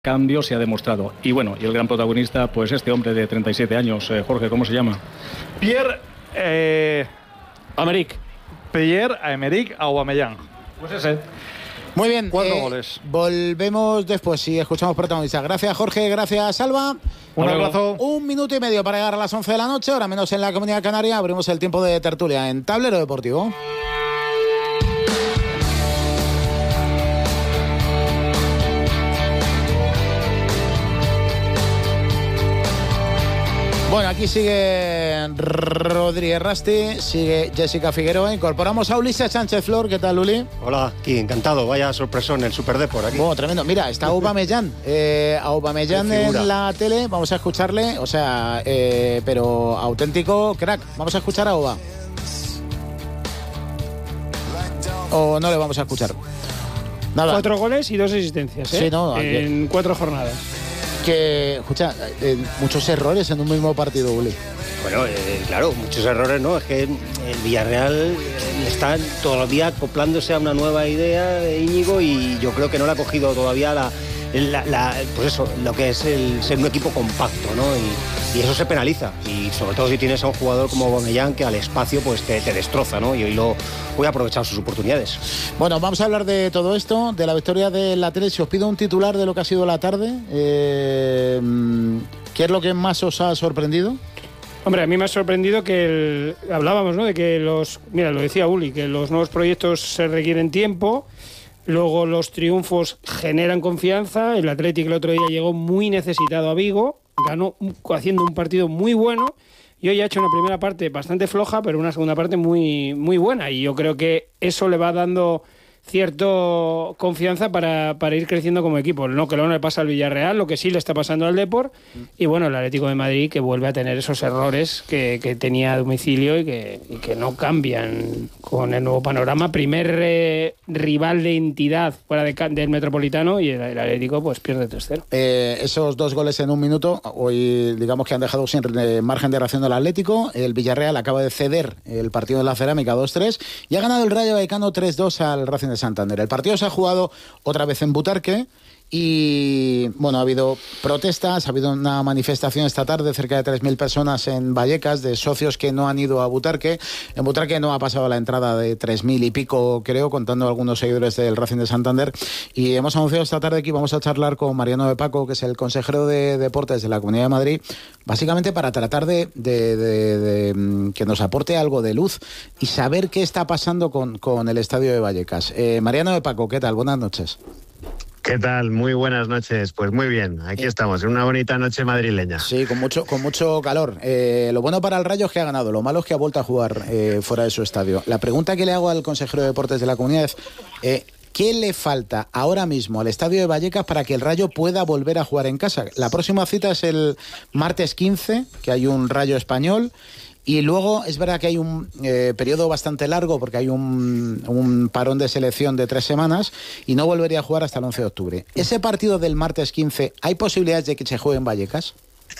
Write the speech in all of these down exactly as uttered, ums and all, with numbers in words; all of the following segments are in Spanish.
cambio se ha demostrado. Y bueno, y el gran protagonista, pues este hombre de treinta y siete años, eh, Jorge, ¿cómo se llama? Pierre eh, Emerick. Pierre Emerick Aubameyang. Pues ese. Muy bien, cuatro eh, goles. Volvemos después y escuchamos protagonistas. Gracias, Jorge, gracias, Salva. Un abrazo. Un minuto y medio para llegar a las once de la noche, ahora menos en la Comunidad Canaria. Abrimos el tiempo de tertulia en Tablero Deportivo. Bueno, aquí sigue Rodríguez Rasti, sigue Jessica Figueroa. Incorporamos a Ulises Sánchez Flor. ¿Qué tal, Uli? Hola, aquí, encantado. Vaya sorpresón, el Superdeport aquí. Bueno, tremendo. Mira, está Aubameyang. Eh, Aubameyang en la tele. Vamos a escucharle. O sea, eh, pero auténtico crack. Vamos a escuchar a Auba. ¿O no le vamos a escuchar? Nada. Cuatro goles y dos asistencias, ¿eh? Sí, no, en cuatro jornadas. Que, escucha, eh, muchos errores en un mismo partido, Uli. Bueno, eh, claro, muchos errores, ¿no? Es que el Villarreal está todavía acoplándose a una nueva idea de Íñigo y yo creo que no le ha cogido todavía la, la, la pues eso, lo que es el ser un equipo compacto, ¿no? Y, y eso se penaliza. Y sobre todo si tienes a un jugador como Aubameyang que al espacio pues te, te destroza, ¿no? Y hoy lo voy a aprovechar sus oportunidades. Bueno, vamos a hablar de todo esto, de la victoria del Athletic. Os pido un titular de lo que ha sido la tarde. Eh, ¿Qué es lo que más os ha sorprendido? Hombre, a mí me ha sorprendido que el, hablábamos, ¿no? De que los, mira, lo decía Uli, que los nuevos proyectos se requieren tiempo, luego los triunfos generan confianza. El Athletic el otro día llegó muy necesitado a Vigo, ganó haciendo un partido muy bueno y hoy ha hecho una primera parte bastante floja, pero una segunda parte muy, muy buena, y yo creo que eso le va dando cierto confianza para, para ir creciendo como equipo. No que no le pasa al Villarreal, lo que sí le está pasando al Depor, y bueno, el Atlético de Madrid, que vuelve a tener esos errores que, que tenía a domicilio y que, y que no cambian con el nuevo panorama. Primer eh, rival de entidad fuera de, del Metropolitano, y el, el Atlético pues pierde tres cero. Eh, esos dos goles en un minuto hoy digamos que han dejado sin eh, margen de reacción del Atlético. El Villarreal acaba de ceder el partido de la Cerámica dos tres y ha ganado el Rayo Vallecano tres dos al Racing de Santander. El partido se ha jugado otra vez en Butarque y bueno, ha habido protestas, ha habido una manifestación esta tarde, cerca de tres mil personas en Vallecas, de socios que no han ido a Butarque. En Butarque no ha pasado la entrada de tres mil y pico, creo, contando algunos seguidores del Racing de Santander, y hemos anunciado esta tarde que íbamos a charlar con Mariano de Paco, que es el consejero de Deportes de la Comunidad de Madrid, básicamente para tratar de, de, de, de, de que nos aporte algo de luz y saber qué está pasando con, con el estadio de Vallecas. Eh, Mariano de Paco, ¿qué tal? Buenas noches. ¿Qué tal? Muy buenas noches. Pues muy bien, aquí estamos, en una bonita noche madrileña. Sí, con mucho con mucho calor. Eh, lo bueno para el Rayo es que ha ganado, lo malo es que ha vuelto a jugar eh, fuera de su estadio. La pregunta que le hago al consejero de Deportes de la Comunidad es eh, ¿qué le falta ahora mismo al estadio de Vallecas para que el Rayo pueda volver a jugar en casa? La próxima cita es el martes quince, que hay un Rayo Español. Y luego es verdad que hay un eh, periodo bastante largo porque hay un, un parón de selección de tres semanas y no volvería a jugar hasta el once de octubre. ¿Ese partido del martes quince, hay posibilidades de que se juegue en Vallecas?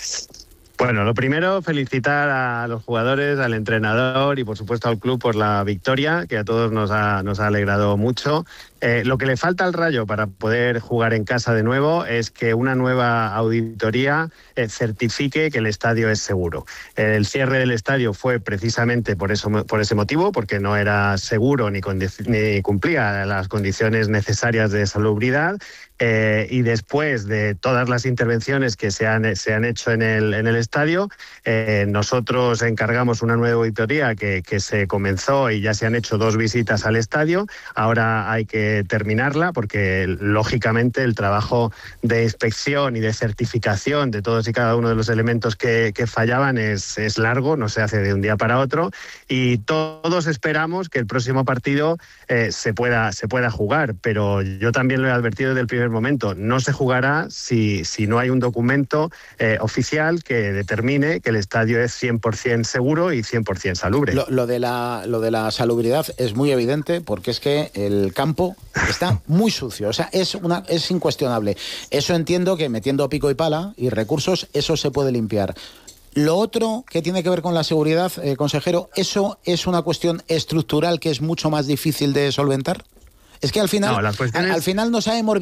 Bueno, lo primero, felicitar a los jugadores, al entrenador y por supuesto al club por la victoria, que a todos nos ha, nos ha alegrado mucho. Eh, lo que le falta al Rayo para poder jugar en casa de nuevo es que una nueva auditoría eh, certifique que el estadio es seguro. El cierre del estadio fue precisamente por eso, por ese motivo, porque no era seguro ni, condi- ni cumplía las condiciones necesarias de salubridad. Eh, y después de todas las intervenciones que se han, se han hecho en el, en el estadio, eh, nosotros encargamos una nueva auditoría que, que se comenzó y ya se han hecho dos visitas al estadio. Ahora hay que terminarla porque lógicamente el trabajo de inspección y de certificación de todos y cada uno de los elementos que, que fallaban es, es largo, no se hace de un día para otro, y todos esperamos que el próximo partido eh, se pueda, se pueda jugar, pero yo también lo he advertido desde el primer momento, no se jugará si, si no hay un documento eh, oficial que determine que el estadio es cien por ciento seguro y cien por ciento salubre. Lo, lo, de la, lo de la salubridad es muy evidente porque es que el campo está muy sucio, o sea, es, una, es incuestionable. Eso entiendo que metiendo pico y pala y recursos, eso se puede limpiar. Lo otro que tiene que ver con la seguridad, eh, consejero, ¿eso es una cuestión estructural que es mucho más difícil de solventar? Es que al final, no, las cuestiones... al, al final no sabemos bien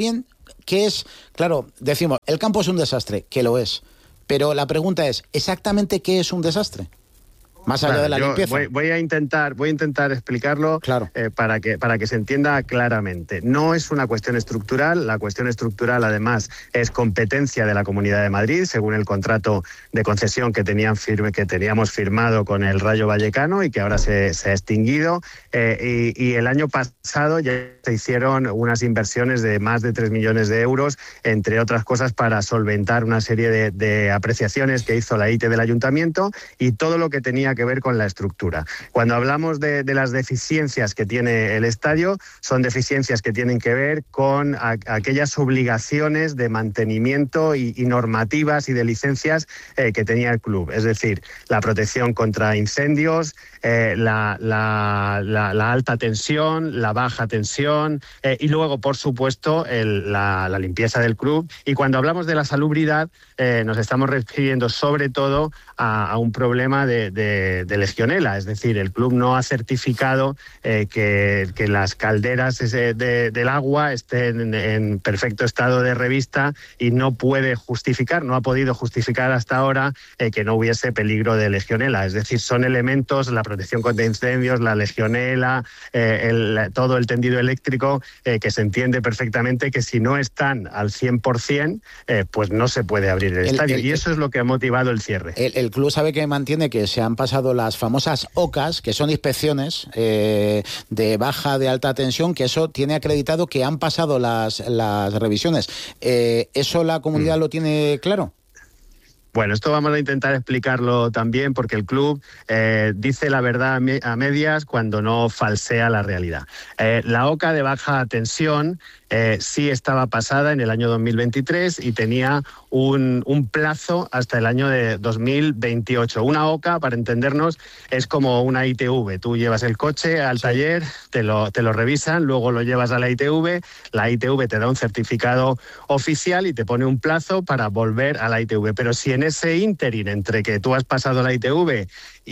¿qué es? Claro, decimos, el campo es un desastre, que lo es. Pero la pregunta es, ¿exactamente qué es un desastre? Más allá claro, de la yo limpieza. Voy, voy a intentar, voy a intentar explicarlo claro. eh, para que para que se entienda claramente. No es una cuestión estructural. La cuestión estructural, además, es competencia de la Comunidad de Madrid, según el contrato de concesión que tenían firme, que teníamos firmado con el Rayo Vallecano y que ahora se, se ha extinguido. Eh, y, y el año pasado ya se hicieron unas inversiones de más de tres millones de euros, entre otras cosas, para solventar una serie de, de apreciaciones que hizo la I T E del Ayuntamiento y todo lo que tenía que ver con la estructura. Cuando hablamos de, de las deficiencias que tiene el estadio, son deficiencias que tienen que ver con a, aquellas obligaciones de mantenimiento y, y normativas y de licencias eh, que tenía el club. Es decir, la protección contra incendios, eh, la, la, la, la alta tensión, la baja tensión eh, y luego, por supuesto, el, la, la limpieza del club. Y cuando hablamos de la salubridad, eh, nos estamos refiriendo sobre todo a, a un problema de, de de legionela, es decir, el club no ha certificado eh, que, que las calderas ese, de, del agua estén en, en perfecto estado de revista y no puede justificar, no ha podido justificar hasta ahora eh, que no hubiese peligro de legionela. Es decir, son elementos, la protección contra incendios, la legionela, eh, el, todo el tendido eléctrico, eh, que se entiende perfectamente que si no están al cien por ciento, eh, pues no se puede abrir el, el estadio. El, y eso es lo que ha motivado el cierre. El, el club sabe que mantiene que se han pasado las famosas O C As, que son inspecciones eh, de baja, de alta tensión, que eso tiene acreditado que han pasado las, las revisiones. Eh, ¿Eso la comunidad mm. lo tiene claro? Bueno, esto vamos a intentar explicarlo también porque el club eh, dice la verdad a medias cuando no falsea la realidad. Eh, la O C A de baja tensión eh, sí estaba pasada en el año dos mil veintitrés y tenía un, un plazo hasta el año de dos mil veintiocho. Una O C A, para entendernos, es como una I T V. Tú llevas el coche al sí. taller, te lo, te lo revisan, luego lo llevas a la I T V, la I T V te da un certificado oficial y te pone un plazo para volver a la I T V. Pero si en ese ínterin entre que tú has pasado la I T V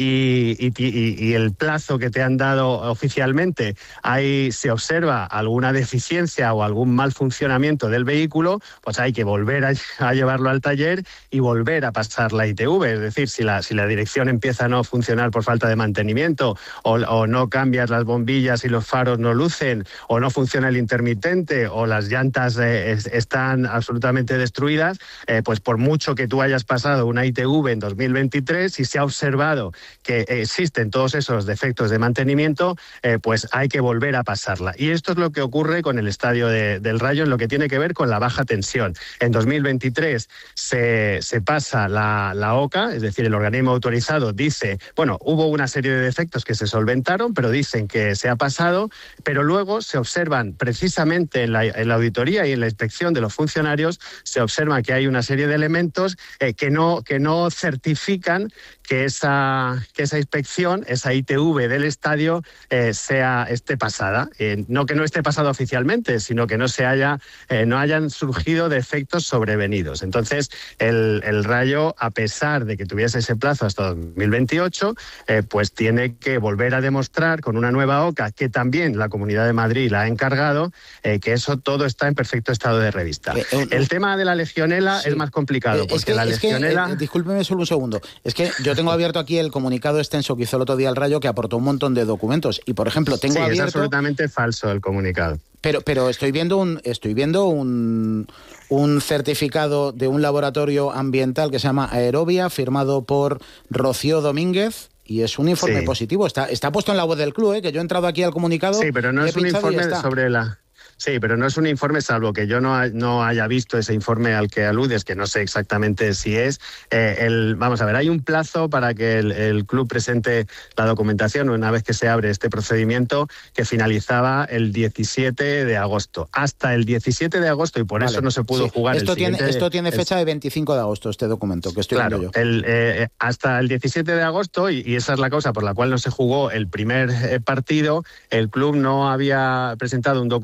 y, y, y, y el plazo que te han dado oficialmente, ahí se observa alguna deficiencia o algún mal funcionamiento del vehículo, pues hay que volver a, a llevarlo al taller y volver a pasar la I T V. Es decir, si la, si la dirección empieza a no funcionar por falta de mantenimiento o, o no cambias las bombillas y los faros no lucen o no funciona el intermitente o las llantas eh, es, están absolutamente destruidas, eh, pues por mucho que tú hayas pasado una I T V en dos mil veintitrés y se ha observado que existen todos esos defectos de mantenimiento, eh, pues hay que volver a pasarla. Y esto es lo que ocurre con el estadio de, del Rayo en lo que tiene que ver con la baja tensión. En dos mil veintitrés se, se pasa la, la O C A, es decir, el organismo autorizado dice, bueno, hubo una serie de defectos que se solventaron, pero dicen que se ha pasado, pero luego se observan precisamente en la, en la auditoría y en la inspección de los funcionarios, se observa que hay una serie de elementos eh, que no que no certifican que esa, que esa inspección, esa I T V del estadio eh, sea esté pasada. Eh, no que no esté pasada oficialmente, sino que no se haya eh, no hayan surgido defectos sobrevenidos. Entonces, el, el Rayo, a pesar de que tuviese ese plazo hasta dos mil veintiocho, eh, pues tiene que volver a demostrar con una nueva O C A, que también la Comunidad de Madrid la ha encargado, eh, que eso todo está en perfecto estado de revista. Eh, eh, el tema de la legionela sí. es más complicado, porque es que, la legionela... Es que, eh, discúlpeme solo un segundo. Es que yo tengo abierto aquí el comunicado extenso que hizo el otro día el Rayo, que aportó un montón de documentos. Y, por ejemplo, tengo sí, abierto... es absolutamente falso el comunicado. Pero, pero estoy viendo un estoy viendo un, un certificado de un laboratorio ambiental que se llama Aerobia, firmado por Rocío Domínguez. Y es un informe sí. positivo. Está, está puesto en la web del club, ¿eh? Que yo he entrado aquí al comunicado. Sí, pero no es un informe sobre la... Sí, pero no es un informe, salvo que yo no, no haya visto ese informe al que aludes, que no sé exactamente si es. Eh, el, vamos a ver, hay un plazo para que el, el club presente la documentación una vez que se abre este procedimiento, que finalizaba el diecisiete de agosto. Hasta el diecisiete de agosto, y por vale. eso no se pudo sí. jugar esto el tiene siguiente... Esto tiene fecha es, de veinticinco de agosto, este documento, que estoy claro, viendo yo. El, eh, hasta el diecisiete de agosto, y, y esa es la causa por la cual no se jugó el primer eh, partido, el club no había presentado un documento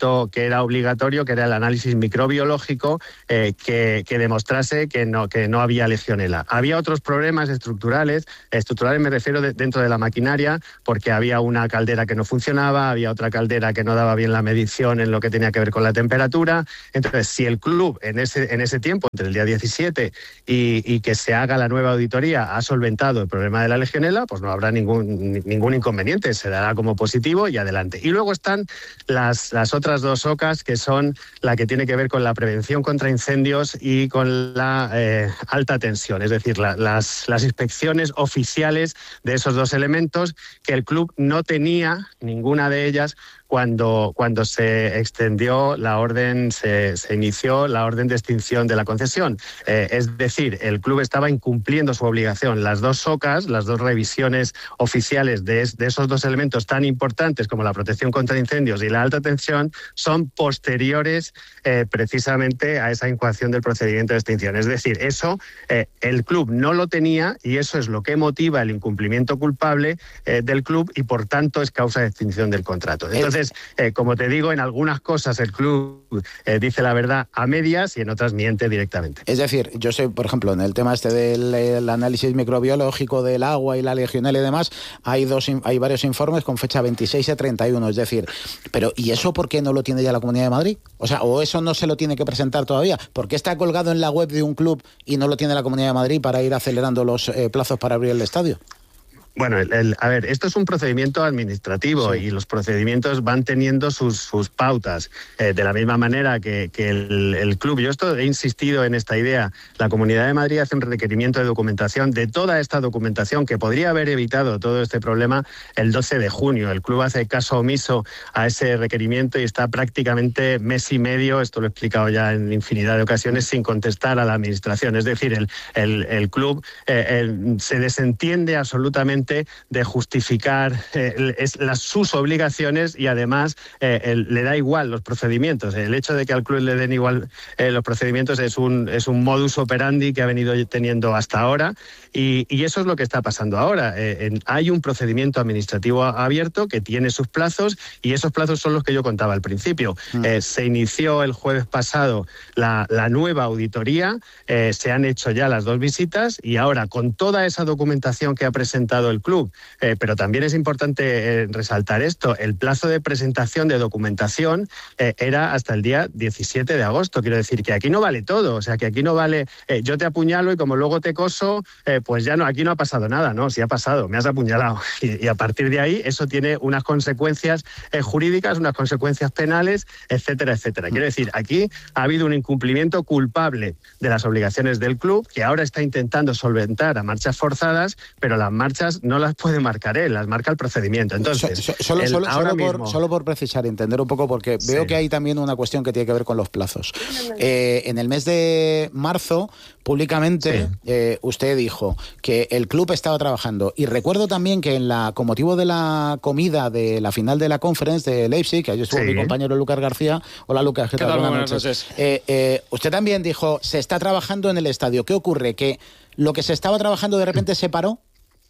procedimiento que era obligatorio, que era el análisis microbiológico eh, que, que demostrase que no, que no había legionela. Había otros problemas estructurales, estructurales me refiero de, dentro de la maquinaria, porque había una caldera que no funcionaba, había otra caldera que no daba bien la medición en lo que tenía que ver con la temperatura. Entonces, si el club en ese, en ese tiempo, entre el día diecisiete y, y que se haga la nueva auditoría, ha solventado el problema de la legionela, pues no habrá ningún, ningún inconveniente, se dará como positivo y adelante. Y luego están las, las otras dos ocas, que son la que tiene que ver con la prevención contra incendios y con la eh, alta tensión, es decir, la, las, las inspecciones oficiales de esos dos elementos, que el club no tenía ninguna de ellas cuando, cuando se extendió la orden, se, se inició la orden de extinción de la concesión. Eh, es decir, el club estaba incumpliendo su obligación. Las dos ocas, las dos revisiones oficiales de, es, de esos dos elementos tan importantes como la protección contra incendios y la alta tensión, son posteriores eh, precisamente a esa incoación del procedimiento de extinción. Es decir, eso eh, el club no lo tenía, y eso es lo que motiva el incumplimiento culpable eh, del club, y por tanto es causa de extinción del contrato. Entonces, Eh, como te digo, en algunas cosas el club eh, dice la verdad a medias y en otras miente directamente. Es decir, yo sé, por ejemplo, en el tema este del el análisis microbiológico del agua y la legionela y demás, hay dos hay varios informes con fecha veintiséis y treinta y uno, es decir, pero ¿y eso por qué no lo tiene ya la Comunidad de Madrid? O sea, ¿o eso no se lo tiene que presentar todavía? ¿Por qué está colgado en la web de un club y no lo tiene la Comunidad de Madrid para ir acelerando los eh, plazos para abrir el estadio? Bueno, el, el, a ver, esto es un procedimiento administrativo, sí, y los procedimientos van teniendo sus, sus pautas. Eh, de la misma manera que, que el, el club, yo esto he insistido en esta idea, la Comunidad de Madrid hace un requerimiento de documentación de toda esta documentación que podría haber evitado todo este problema el doce de junio. El club hace caso omiso a ese requerimiento y está prácticamente mes y medio, esto lo he explicado ya en infinidad de ocasiones, sin contestar a la administración. Es decir, el, el, el club eh, el, se desentiende absolutamente de justificar eh, es, las, sus obligaciones, y además eh, el, le da igual los procedimientos. El hecho de que al club le den igual eh, los procedimientos es un, es un modus operandi que ha venido teniendo hasta ahora, y, y eso es lo que está pasando ahora. Eh, en, hay un procedimiento administrativo abierto que tiene sus plazos, y esos plazos son los que yo contaba al principio. Mm. Eh, se inició el jueves pasado la, la nueva auditoría, eh, se han hecho ya las dos visitas, y ahora con toda esa documentación que ha presentado el club, eh, pero también es importante eh, resaltar esto, el plazo de presentación de documentación eh, era hasta el día diecisiete de agosto, quiero decir que aquí no vale todo, o sea que aquí no vale eh, yo te apuñalo y como luego te coso, eh, pues ya no, aquí no ha pasado nada, no, sí ha pasado, me has apuñalado, y, y a partir de ahí eso tiene unas consecuencias eh, jurídicas, unas consecuencias penales, etcétera, etcétera. Quiero decir, aquí ha habido un incumplimiento culpable de las obligaciones del club, que ahora está intentando solventar a marchas forzadas, pero las marchas no las puede marcar él, las marca el procedimiento. Entonces, so, so, solo, el, solo, ahora solo, mismo... por, solo por precisar, entender un poco, porque veo sí. que hay también una cuestión que tiene que ver con los plazos. Eh, en el mes de marzo, públicamente, sí. eh, usted dijo que el club estaba trabajando, y recuerdo también que en la, con motivo de la comida de la final de la Conference de Leipzig, que ahí estuvo sí. mi compañero Lucas García. Hola Lucas, ¿qué, ¿Qué tal? tal? Buenas, Buenas noches. noches. Eh, eh, usted también dijo, se está trabajando en el estadio. ¿Qué ocurre? ¿Que lo que se estaba trabajando de repente se paró?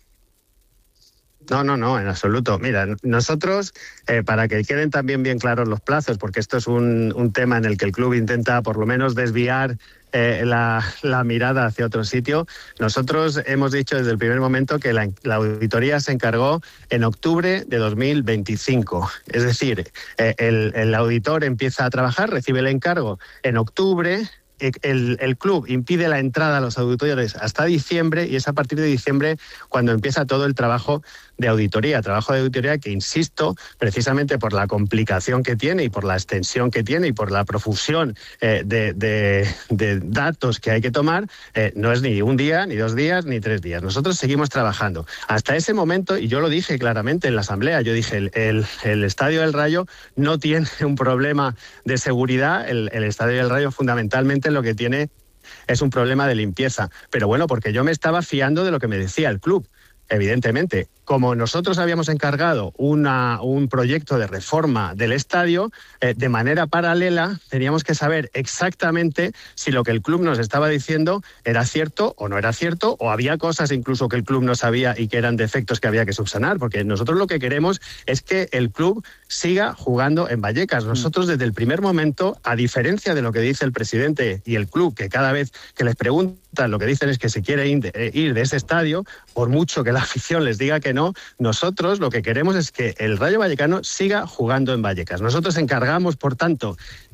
No, no, no, en absoluto. Mira, nosotros, eh, para que queden también bien claros los plazos, porque esto es un, un tema en el que el club intenta por lo menos desviar eh, la, la mirada hacia otro sitio, nosotros hemos dicho desde el primer momento que la, la auditoría se encargó en octubre de dos mil veinticinco. Es decir, eh, el, el auditor empieza a trabajar, recibe el encargo en octubre. El, el club impide la entrada a los auditores hasta diciembre, y es a partir de diciembre cuando empieza todo el trabajo de auditoría, trabajo de auditoría que, insisto, precisamente por la complicación que tiene y por la extensión que tiene y por la profusión eh, de, de, de datos que hay que tomar, eh, no es ni un día, ni dos días, ni tres días. Nosotros seguimos trabajando. Hasta ese momento, y yo lo dije claramente en la asamblea, yo dije, el, el, el Estadio del Rayo no tiene un problema de seguridad, el, el Estadio del Rayo fundamentalmente lo que tiene es un problema de limpieza. Pero bueno, porque yo me estaba fiando de lo que me decía el club. Evidentemente, como nosotros habíamos encargado una, un proyecto de reforma del estadio, eh, de manera paralela teníamos que saber exactamente si lo que el club nos estaba diciendo era cierto o no era cierto, o había cosas incluso que el club no sabía y que eran defectos que había que subsanar, porque nosotros lo que queremos es que el club siga jugando en Vallecas. Nosotros desde el primer momento, a diferencia de lo que dice el presidente y el club, que cada vez que les preguntan lo que dicen es que se quiere ir de, ir de ese estadio, por mucho que la afición les diga que no, nosotros lo que queremos es que el Rayo Vallecano siga jugando en Vallecas. Nosotros encargamos, por tanto,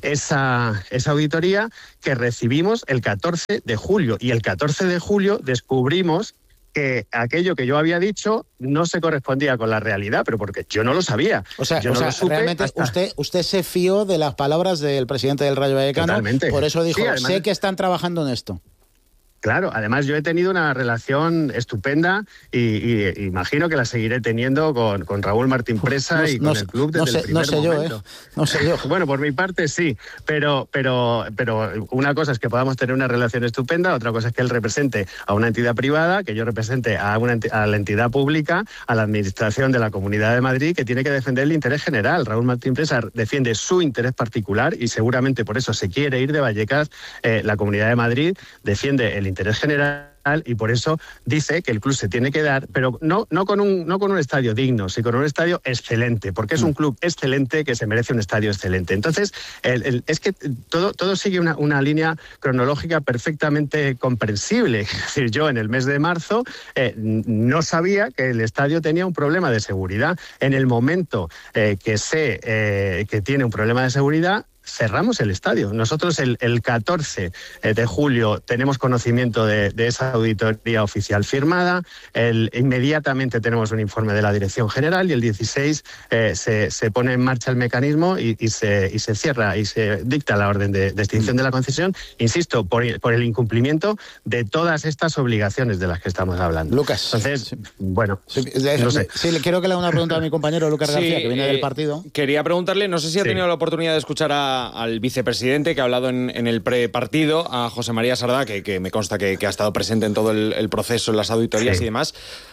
esa, esa auditoría que recibimos el catorce de julio, y el catorce de julio descubrimos que aquello que yo había dicho no se correspondía con la realidad, pero porque yo no lo sabía. O sea, yo o no sea lo supe realmente hasta... usted, usted se fió de las palabras del presidente del Rayo Vallecano. Totalmente. Por eso dijo, sí, además... sé que están trabajando en esto. Claro, además yo he tenido una relación estupenda y, y, y imagino que la seguiré teniendo con, con Raúl Martín Presa no, y con no, el club desde no sé, el primer no sé yo, momento. ¿eh? No sé yo. Bueno, por mi parte sí, pero, pero, pero una cosa es que podamos tener una relación estupenda, otra cosa es que él represente a una entidad privada, que yo represente a, una, a la entidad pública, a la administración de la Comunidad de Madrid, que tiene que defender el interés general. Raúl Martín Presa defiende su interés particular y seguramente por eso se quiere ir de Vallecas. Eh, la Comunidad de Madrid defiende el interés general y por eso dice que el club se tiene que dar, pero no, no, con un, no con un estadio digno, sino con un estadio excelente, porque es un club excelente que se merece un estadio excelente. Entonces, el, el, es que todo, todo sigue una, una línea cronológica perfectamente comprensible. Es decir, yo en el mes de marzo eh, no sabía que el estadio tenía un problema de seguridad. En el momento eh, que sé eh, que tiene un problema de seguridad, cerramos el estadio. Nosotros el, el catorce de julio tenemos conocimiento de, de esa auditoría oficial firmada, el, inmediatamente tenemos un informe de la Dirección General y el dieciséis eh, se, se pone en marcha el mecanismo y, y, se, y se cierra y se dicta la orden de, de extinción de la concesión, insisto, por, por el incumplimiento de todas estas obligaciones de las que estamos hablando. Lucas. Entonces, sí. bueno, sí, no sé. Sí, quiero que le haga una pregunta a mi compañero Lucas sí, García, que viene eh, del partido. Quería preguntarle, no sé si ha Sí. tenido la oportunidad de escuchar a al vicepresidente que ha hablado en, en el prepartido, a José María Sardá, que, que me consta que, que ha estado presente en todo el, el proceso, en las auditorías Sí. y demás.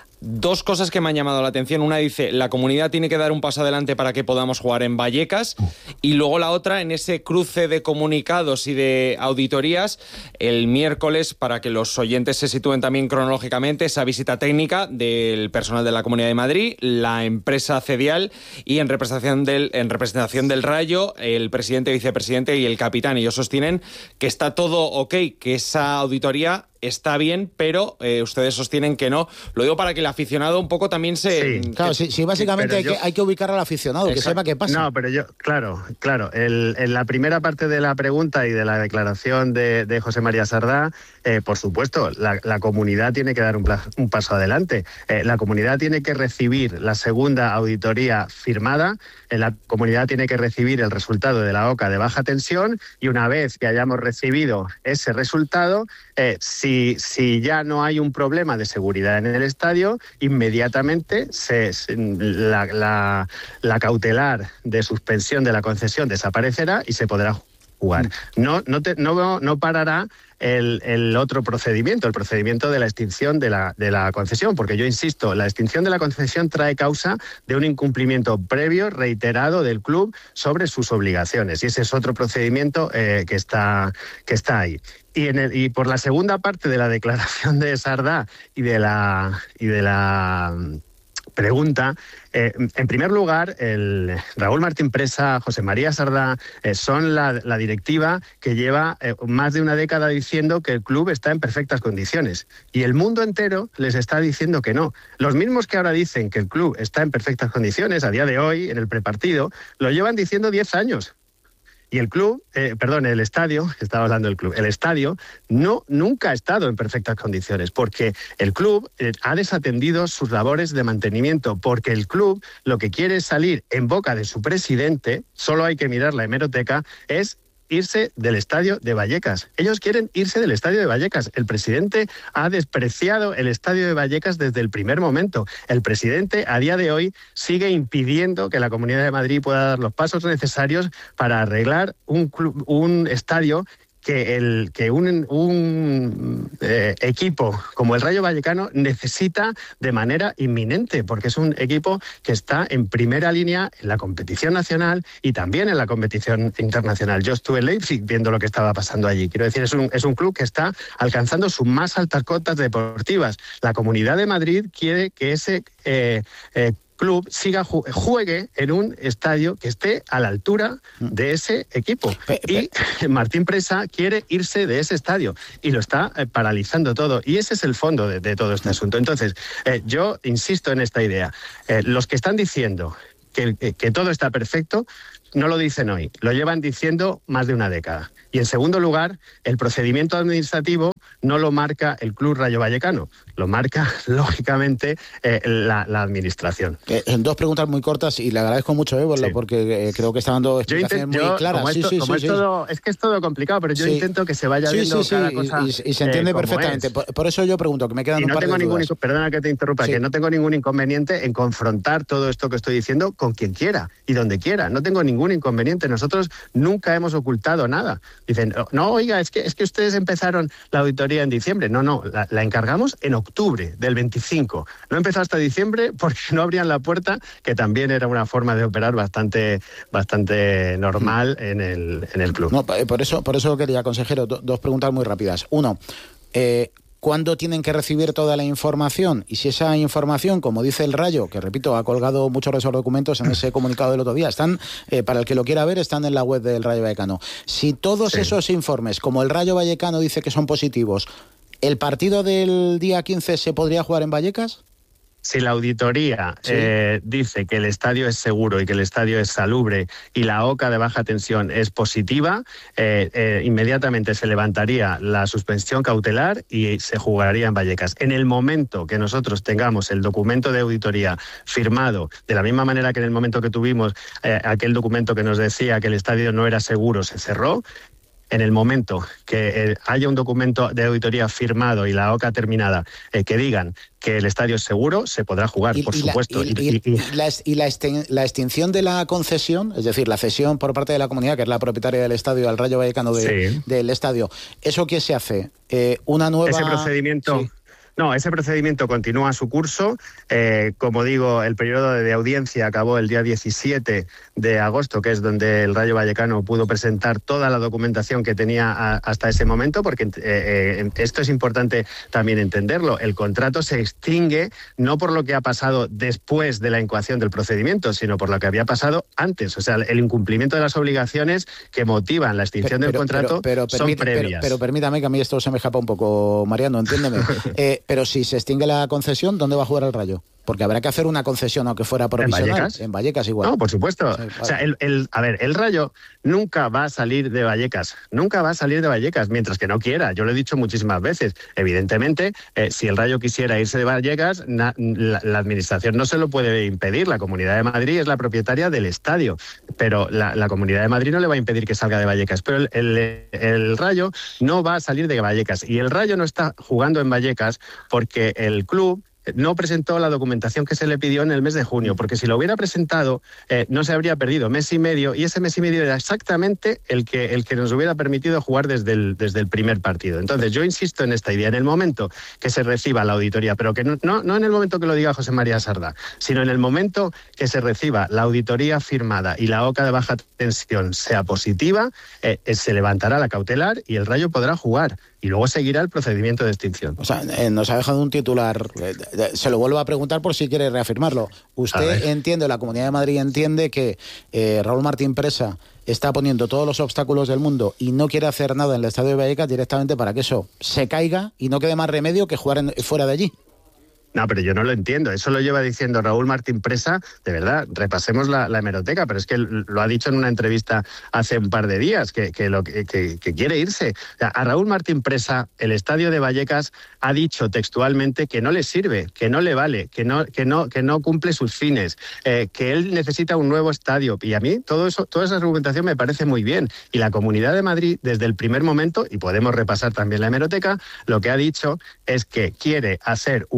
Dos cosas que me han llamado la atención. Una dice, la comunidad tiene que dar un paso adelante para que podamos jugar en Vallecas. Y luego la otra, en ese cruce de comunicados y de auditorías, el miércoles, para que los oyentes se sitúen también cronológicamente, esa visita técnica del personal de la Comunidad de Madrid, la empresa Cedial y en representación del, en representación del Rayo, el presidente, vicepresidente y el capitán. Ellos sostienen que está todo ok, que esa auditoría está bien, pero eh, ustedes sostienen que no. Lo digo para que el aficionado un poco también se... Sí. Claro, sí, sí, básicamente hay, yo... que, hay que ubicar al aficionado, Exacto. que sepa qué pasa. No, pero yo, claro, claro. El, en la primera parte de la pregunta y de la declaración de, de José María Sardá, eh, por supuesto, la, la comunidad tiene que dar un, plazo, un paso adelante. Eh, la comunidad tiene que recibir la segunda auditoría firmada, eh, la comunidad tiene que recibir el resultado de la OCA de baja tensión y una vez que hayamos recibido ese resultado, eh, si Si, si ya no hay un problema de seguridad en el estadio, inmediatamente se, se, la, la, la cautelar de suspensión de la concesión desaparecerá y se podrá jugar. No, no, te, no, no parará el, el otro procedimiento, el procedimiento de la extinción de la, de la concesión, porque yo insisto, la extinción de la concesión trae causa de un incumplimiento previo, reiterado del club sobre sus obligaciones, y ese es otro procedimiento eh, que está, que está ahí. Y, en el, y por la segunda parte de la declaración de Sardá y de la y de la pregunta, eh, en primer lugar, el Raúl Martín Presa, José María Sardá, eh, son la, la directiva que lleva eh, más de una década diciendo que el club está en perfectas condiciones. Y el mundo entero les está diciendo que no. Los mismos que ahora dicen que el club está en perfectas condiciones, a día de hoy, en el prepartido, lo llevan diciendo diez años. Y el club, eh, perdón, el estadio, estaba hablando del club, el estadio no, nunca ha estado en perfectas condiciones porque el club eh, ha desatendido sus labores de mantenimiento, porque el club lo que quiere es salir en boca de su presidente, solo hay que mirar la hemeroteca, es irse del estadio de Vallecas. Ellos quieren irse del estadio de Vallecas. El presidente ha despreciado el estadio de Vallecas desde el primer momento. El presidente, a día de hoy, sigue impidiendo que la Comunidad de Madrid pueda dar los pasos necesarios para arreglar un, club, un estadio que, el, que un, un eh, equipo como el Rayo Vallecano necesita de manera inminente, porque es un equipo que está en primera línea en la competición nacional y también en la competición internacional. Yo estuve en Leipzig viendo lo que estaba pasando allí. Quiero decir, es un, es un club que está alcanzando sus más altas cotas deportivas. La Comunidad de Madrid quiere que ese eh, eh, club siga juegue en un estadio que esté a la altura de ese equipo. Y Martín Presa quiere irse de ese estadio y lo está eh, paralizando todo. Y ese es el fondo de, de todo este asunto. Entonces, eh, yo insisto en esta idea. Eh, los que están diciendo que, que, que todo está perfecto, no lo dicen hoy, lo llevan diciendo más de una década. Y en segundo lugar, el procedimiento administrativo no lo marca el Club Rayo Vallecano, lo marca, lógicamente, eh, la, la administración. Eh, en dos preguntas muy cortas, y le agradezco mucho, eh, sí. porque eh, creo que está dando explicaciones muy yo, claras. Como sí, esto, sí, como sí, es, sí. Todo, es que es todo complicado, pero yo sí. intento que se vaya sí, viendo sí, sí, cada y, cosa. Y, y se entiende eh, perfectamente. Por, por eso yo pregunto, que me quedan y un no par tengo de ningún, dudas. Perdona que te interrumpa, sí. que no tengo ningún inconveniente en confrontar todo esto que estoy diciendo con quien quiera y donde quiera. No tengo ningún inconveniente. Nosotros nunca hemos ocultado nada. Dicen, no, oiga, es que, es que ustedes empezaron la auditoría en diciembre. No, no, la, la encargamos en octubre del veinticinco. No empezó hasta diciembre porque no abrían la puerta, que también era una forma de operar bastante, bastante normal en el, en el club. No, por eso, por eso quería, consejero, do, dos preguntas muy rápidas. Uno, eh, ¿cuándo tienen que recibir toda la información? Y si esa información, como dice el Rayo, que repito, ha colgado muchos de esos documentos en ese comunicado del otro día, están, eh, para el que lo quiera ver, están en la web del Rayo Vallecano. Si todos sí. esos informes, como el Rayo Vallecano dice que son positivos, ¿el partido del día quince se podría jugar en Vallecas? Si la auditoría sí. eh, dice que el estadio es seguro y que el estadio es salubre y la O C A de baja tensión es positiva, eh, eh, inmediatamente se levantaría la suspensión cautelar y se jugaría en Vallecas. En el momento que nosotros tengamos el documento de auditoría firmado, de la misma manera que en el momento que tuvimos eh, aquel documento que nos decía que el estadio no era seguro, se cerró. En el momento que eh, haya un documento de auditoría firmado y la O C A terminada eh, que digan que el estadio es seguro, se podrá jugar, y, por y supuesto. La, y, y, y, y, la, y la, extin, la extinción de la concesión, es decir, la cesión por parte de la comunidad, que es la propietaria del estadio, al Rayo Vallecano de, sí. del estadio, ¿eso qué se hace? Eh, ¿Una nueva...? Ese procedimiento... Sí. No, ese procedimiento continúa su curso. Eh, como digo, el periodo de audiencia acabó el día diecisiete de agosto, que es donde el Rayo Vallecano pudo presentar toda la documentación que tenía a, hasta ese momento, porque eh, eh, esto es importante también entenderlo. El contrato se extingue no por lo que ha pasado después de la incoación del procedimiento, sino por lo que había pasado antes. O sea, el incumplimiento de las obligaciones que motivan la extinción pero, del contrato pero, pero, son permite, previas. Pero, pero permítame, que a mí esto se me escapa un poco, Mariano, entiéndeme. eh, Pero si se extingue la concesión, ¿dónde va a jugar el Rayo? Porque habrá que hacer una concesión, aunque fuera provisional. ¿En Vallecas? En Vallecas igual. No, por supuesto. Sí, vale. O sea, el, el, a ver, el Rayo nunca va a salir de Vallecas. Nunca va a salir de Vallecas, mientras que no quiera. Yo lo he dicho muchísimas veces. Evidentemente, eh, si el Rayo quisiera irse de Vallecas, na, la, la administración no se lo puede impedir. La Comunidad de Madrid es la propietaria del estadio. Pero la, la Comunidad de Madrid no le va a impedir que salga de Vallecas. Pero el, el, el Rayo no va a salir de Vallecas. Y el Rayo no está jugando en Vallecas porque el club no presentó la documentación que se le pidió en el mes de junio, porque si lo hubiera presentado eh, no se habría perdido mes y medio, y ese mes y medio era exactamente el que, el que nos hubiera permitido jugar desde el, desde el primer partido. Entonces yo insisto en esta idea, en el momento que se reciba la auditoría, pero que no, no, no en el momento que lo diga José María Sardá, sino en el momento que se reciba la auditoría firmada y la O C A de baja tensión sea positiva, eh, se levantará la cautelar y el Rayo podrá jugar. Y luego seguirá el procedimiento de extinción. O sea, eh, nos ha dejado un titular. Eh, se lo vuelvo a preguntar por si quiere reafirmarlo. ¿Usted entiende, la Comunidad de Madrid entiende que eh, Raúl Martín Presa está poniendo todos los obstáculos del mundo y no quiere hacer nada en el estadio de Vallecas directamente para que eso se caiga y no quede más remedio que jugar en, fuera de allí? No, pero yo no lo entiendo. Eso lo lleva diciendo Raúl Martín Presa. De verdad, repasemos la, la hemeroteca, pero es que lo ha dicho en una entrevista hace un par de días, que, que, lo, que, que quiere irse. O sea, a Raúl Martín Presa, el estadio de Vallecas ha dicho textualmente que no le sirve, que no le vale, que no, que no, que no cumple sus fines, eh, que él necesita un nuevo estadio. Y a mí todo eso, toda esa argumentación me parece muy bien. Y la Comunidad de Madrid, desde el primer momento, y podemos repasar también la hemeroteca, lo que ha dicho es que quiere hacer un estadio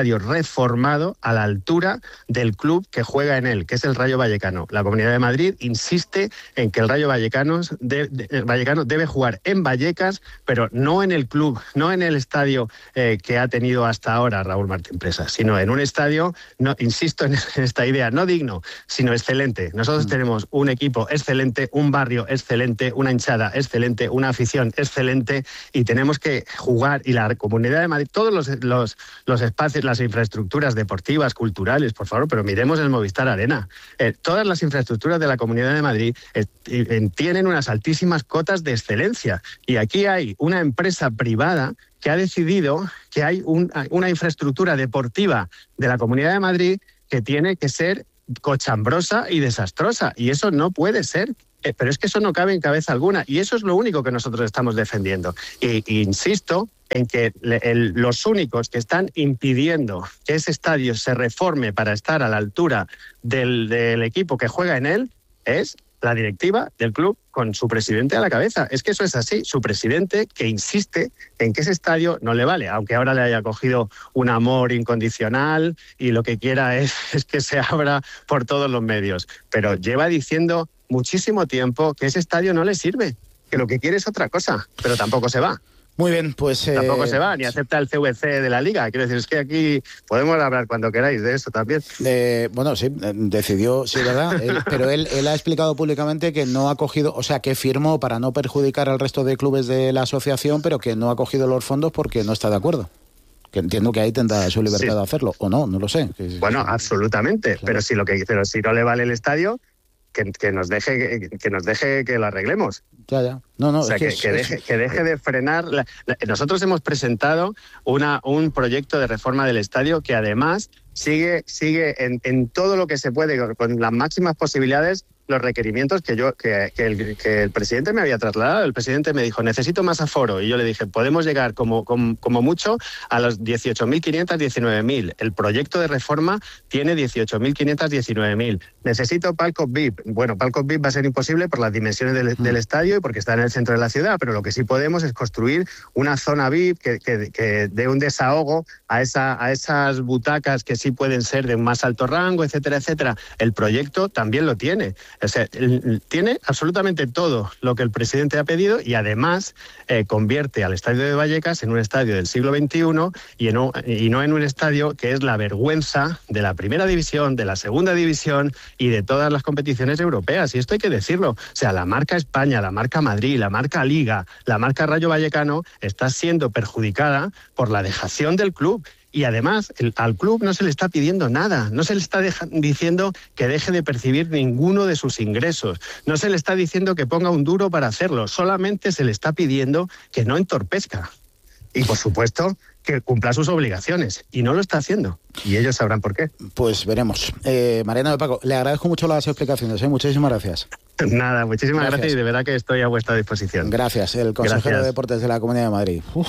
estadio reformado a la altura del club que juega en él, que es el Rayo Vallecano. La Comunidad de Madrid insiste en que el Rayo Vallecano, de, de, Vallecano debe jugar en Vallecas, pero no en el club, no en el estadio eh, que ha tenido hasta ahora Raúl Martín Presa, sino en un estadio, no, insisto en esta idea, no digno, sino excelente. Nosotros mm. tenemos un equipo excelente, un barrio excelente, una hinchada excelente, una afición excelente, y tenemos que jugar, y la Comunidad de Madrid, todos los, los, los espacios, las infraestructuras deportivas, culturales, por favor, pero miremos el Movistar Arena. Eh, todas las infraestructuras de la Comunidad de Madrid eh, eh, tienen unas altísimas cotas de excelencia, y aquí hay una empresa privada que ha decidido que hay un, una infraestructura deportiva de la Comunidad de Madrid que tiene que ser cochambrosa y desastrosa, y eso no puede ser. Eh, pero es que eso no cabe en cabeza alguna, y eso es lo único que nosotros estamos defendiendo. Y, y insisto en que le, el, los únicos que están impidiendo que ese estadio se reforme para estar a la altura del, del equipo que juega en él es la directiva del club con su presidente a la cabeza. Es que eso es así, su presidente que insiste en que ese estadio no le vale, aunque ahora le haya cogido un amor incondicional y lo que quiera es, es que se abra por todos los medios. Pero lleva diciendo muchísimo tiempo que ese estadio no le sirve, que lo que quiere es otra cosa, pero tampoco se va. Muy bien, pues... Eh, Tampoco se va, ni acepta el C V C de la Liga. Quiero decir, es que aquí podemos hablar cuando queráis de eso también. Eh, bueno, sí, decidió, sí, ¿verdad? él, pero él, él ha explicado públicamente que no ha cogido, o sea, que firmó para no perjudicar al resto de clubes de la asociación, pero que no ha cogido los fondos porque no está de acuerdo. Que entiendo que ahí tendrá su libertad sí. de hacerlo, o no, no lo sé. Bueno, absolutamente, claro. pero, si lo que, pero si no le vale el estadio... Que, que nos deje que nos deje que lo arreglemos. Ya, ya. No, no, o sea, es que, que, es, que, deje, que deje de frenar. La, la, nosotros hemos presentado una, un proyecto de reforma del estadio que además sigue, sigue en, en todo lo que se puede, con las máximas posibilidades, los requerimientos que yo que, que, el, que el presidente me había trasladado. El presidente me dijo, necesito más aforo. Y yo le dije, podemos llegar como, como, como mucho a los dieciocho mil quinientos diecinueve mil. El proyecto de reforma tiene dieciocho mil quinientos diecinueve mil. Necesito palcos V I P. Bueno, palcos V I P va a ser imposible por las dimensiones del, del estadio y porque está en el centro de la ciudad, pero lo que sí podemos es construir una zona V I P que, que, que dé un desahogo a, esa, a esas butacas que sí pueden ser de un más alto rango, etcétera, etcétera. El proyecto también lo tiene. O sea, tiene absolutamente todo lo que el presidente ha pedido y además eh, convierte al estadio de Vallecas en un estadio del siglo veintiuno y, en un, y no en un estadio que es la vergüenza de la primera división, de la segunda división y de todas las competiciones europeas. Y esto hay que decirlo. O sea, la marca España, la marca Madrid, la marca Liga, la marca Rayo Vallecano está siendo perjudicada por la dejación del club. Y además, el, al club no se le está pidiendo nada, no se le está deja, diciendo que deje de percibir ninguno de sus ingresos, no se le está diciendo que ponga un duro para hacerlo, solamente se le está pidiendo que no entorpezca. Y, por supuesto, que cumpla sus obligaciones. Y no lo está haciendo. Y ellos sabrán por qué. Pues veremos. Eh, Mariano de Paco, le agradezco mucho las explicaciones. ¿eh? Muchísimas gracias. Nada, muchísimas gracias. gracias y de verdad que estoy a vuestra disposición. Gracias. El consejero gracias. de Deportes de la Comunidad de Madrid. Uf,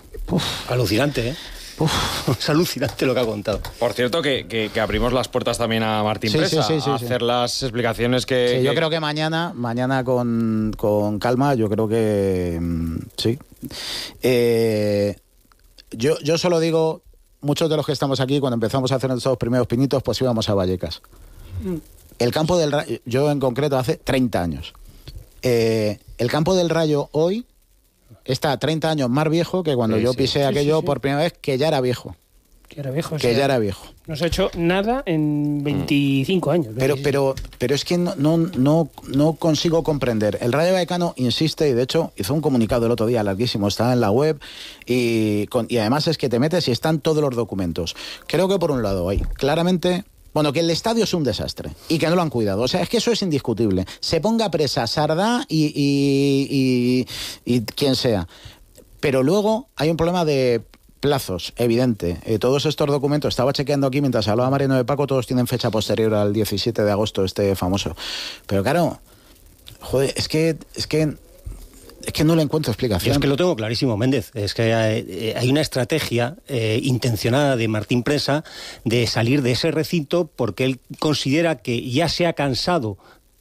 uf. Alucinante, ¿eh? Uf, es alucinante lo que ha contado. Por cierto, que, que, que abrimos las puertas también a Martín sí, Presa sí, sí, sí, a hacer sí. las explicaciones que... Sí, que... yo creo que mañana, mañana con, con calma, yo creo que sí. Eh, yo, yo solo digo, muchos de los que estamos aquí, cuando empezamos a hacer nuestros primeros pinitos, pues íbamos a Vallecas. Mm. El campo del Rayo, yo en concreto hace treinta años. Eh, el campo del Rayo hoy está treinta años más viejo que cuando sí, yo pisé sí, aquello sí, sí. por primera vez, que ya era viejo. Que era viejo. Que o sea, ya era viejo. No se ha hecho nada en veinticinco años. Pero, pero, pero es que no, no, no, no consigo comprender. El Rayo Vallecano insiste, y de hecho hizo un comunicado el otro día larguísimo, está en la web, y, con, y además es que te metes y están todos los documentos. Creo que por un lado hay claramente... Bueno, que el estadio es un desastre y que no lo han cuidado. O sea, es que eso es indiscutible. Se ponga presa Sardá y, y, y, y quien sea. Pero luego hay un problema de plazos, evidente. Eh, todos estos documentos, estaba chequeando aquí mientras hablaba Mariano de Paco, todos tienen fecha posterior al diecisiete de agosto, este famoso. Pero claro, joder, es que... Es que Es que no le encuentro explicación. Yo es que lo tengo clarísimo, Méndez. Es que hay, hay una estrategia eh, intencionada de Martín Presa de salir de ese recinto porque él considera que ya se ha cansado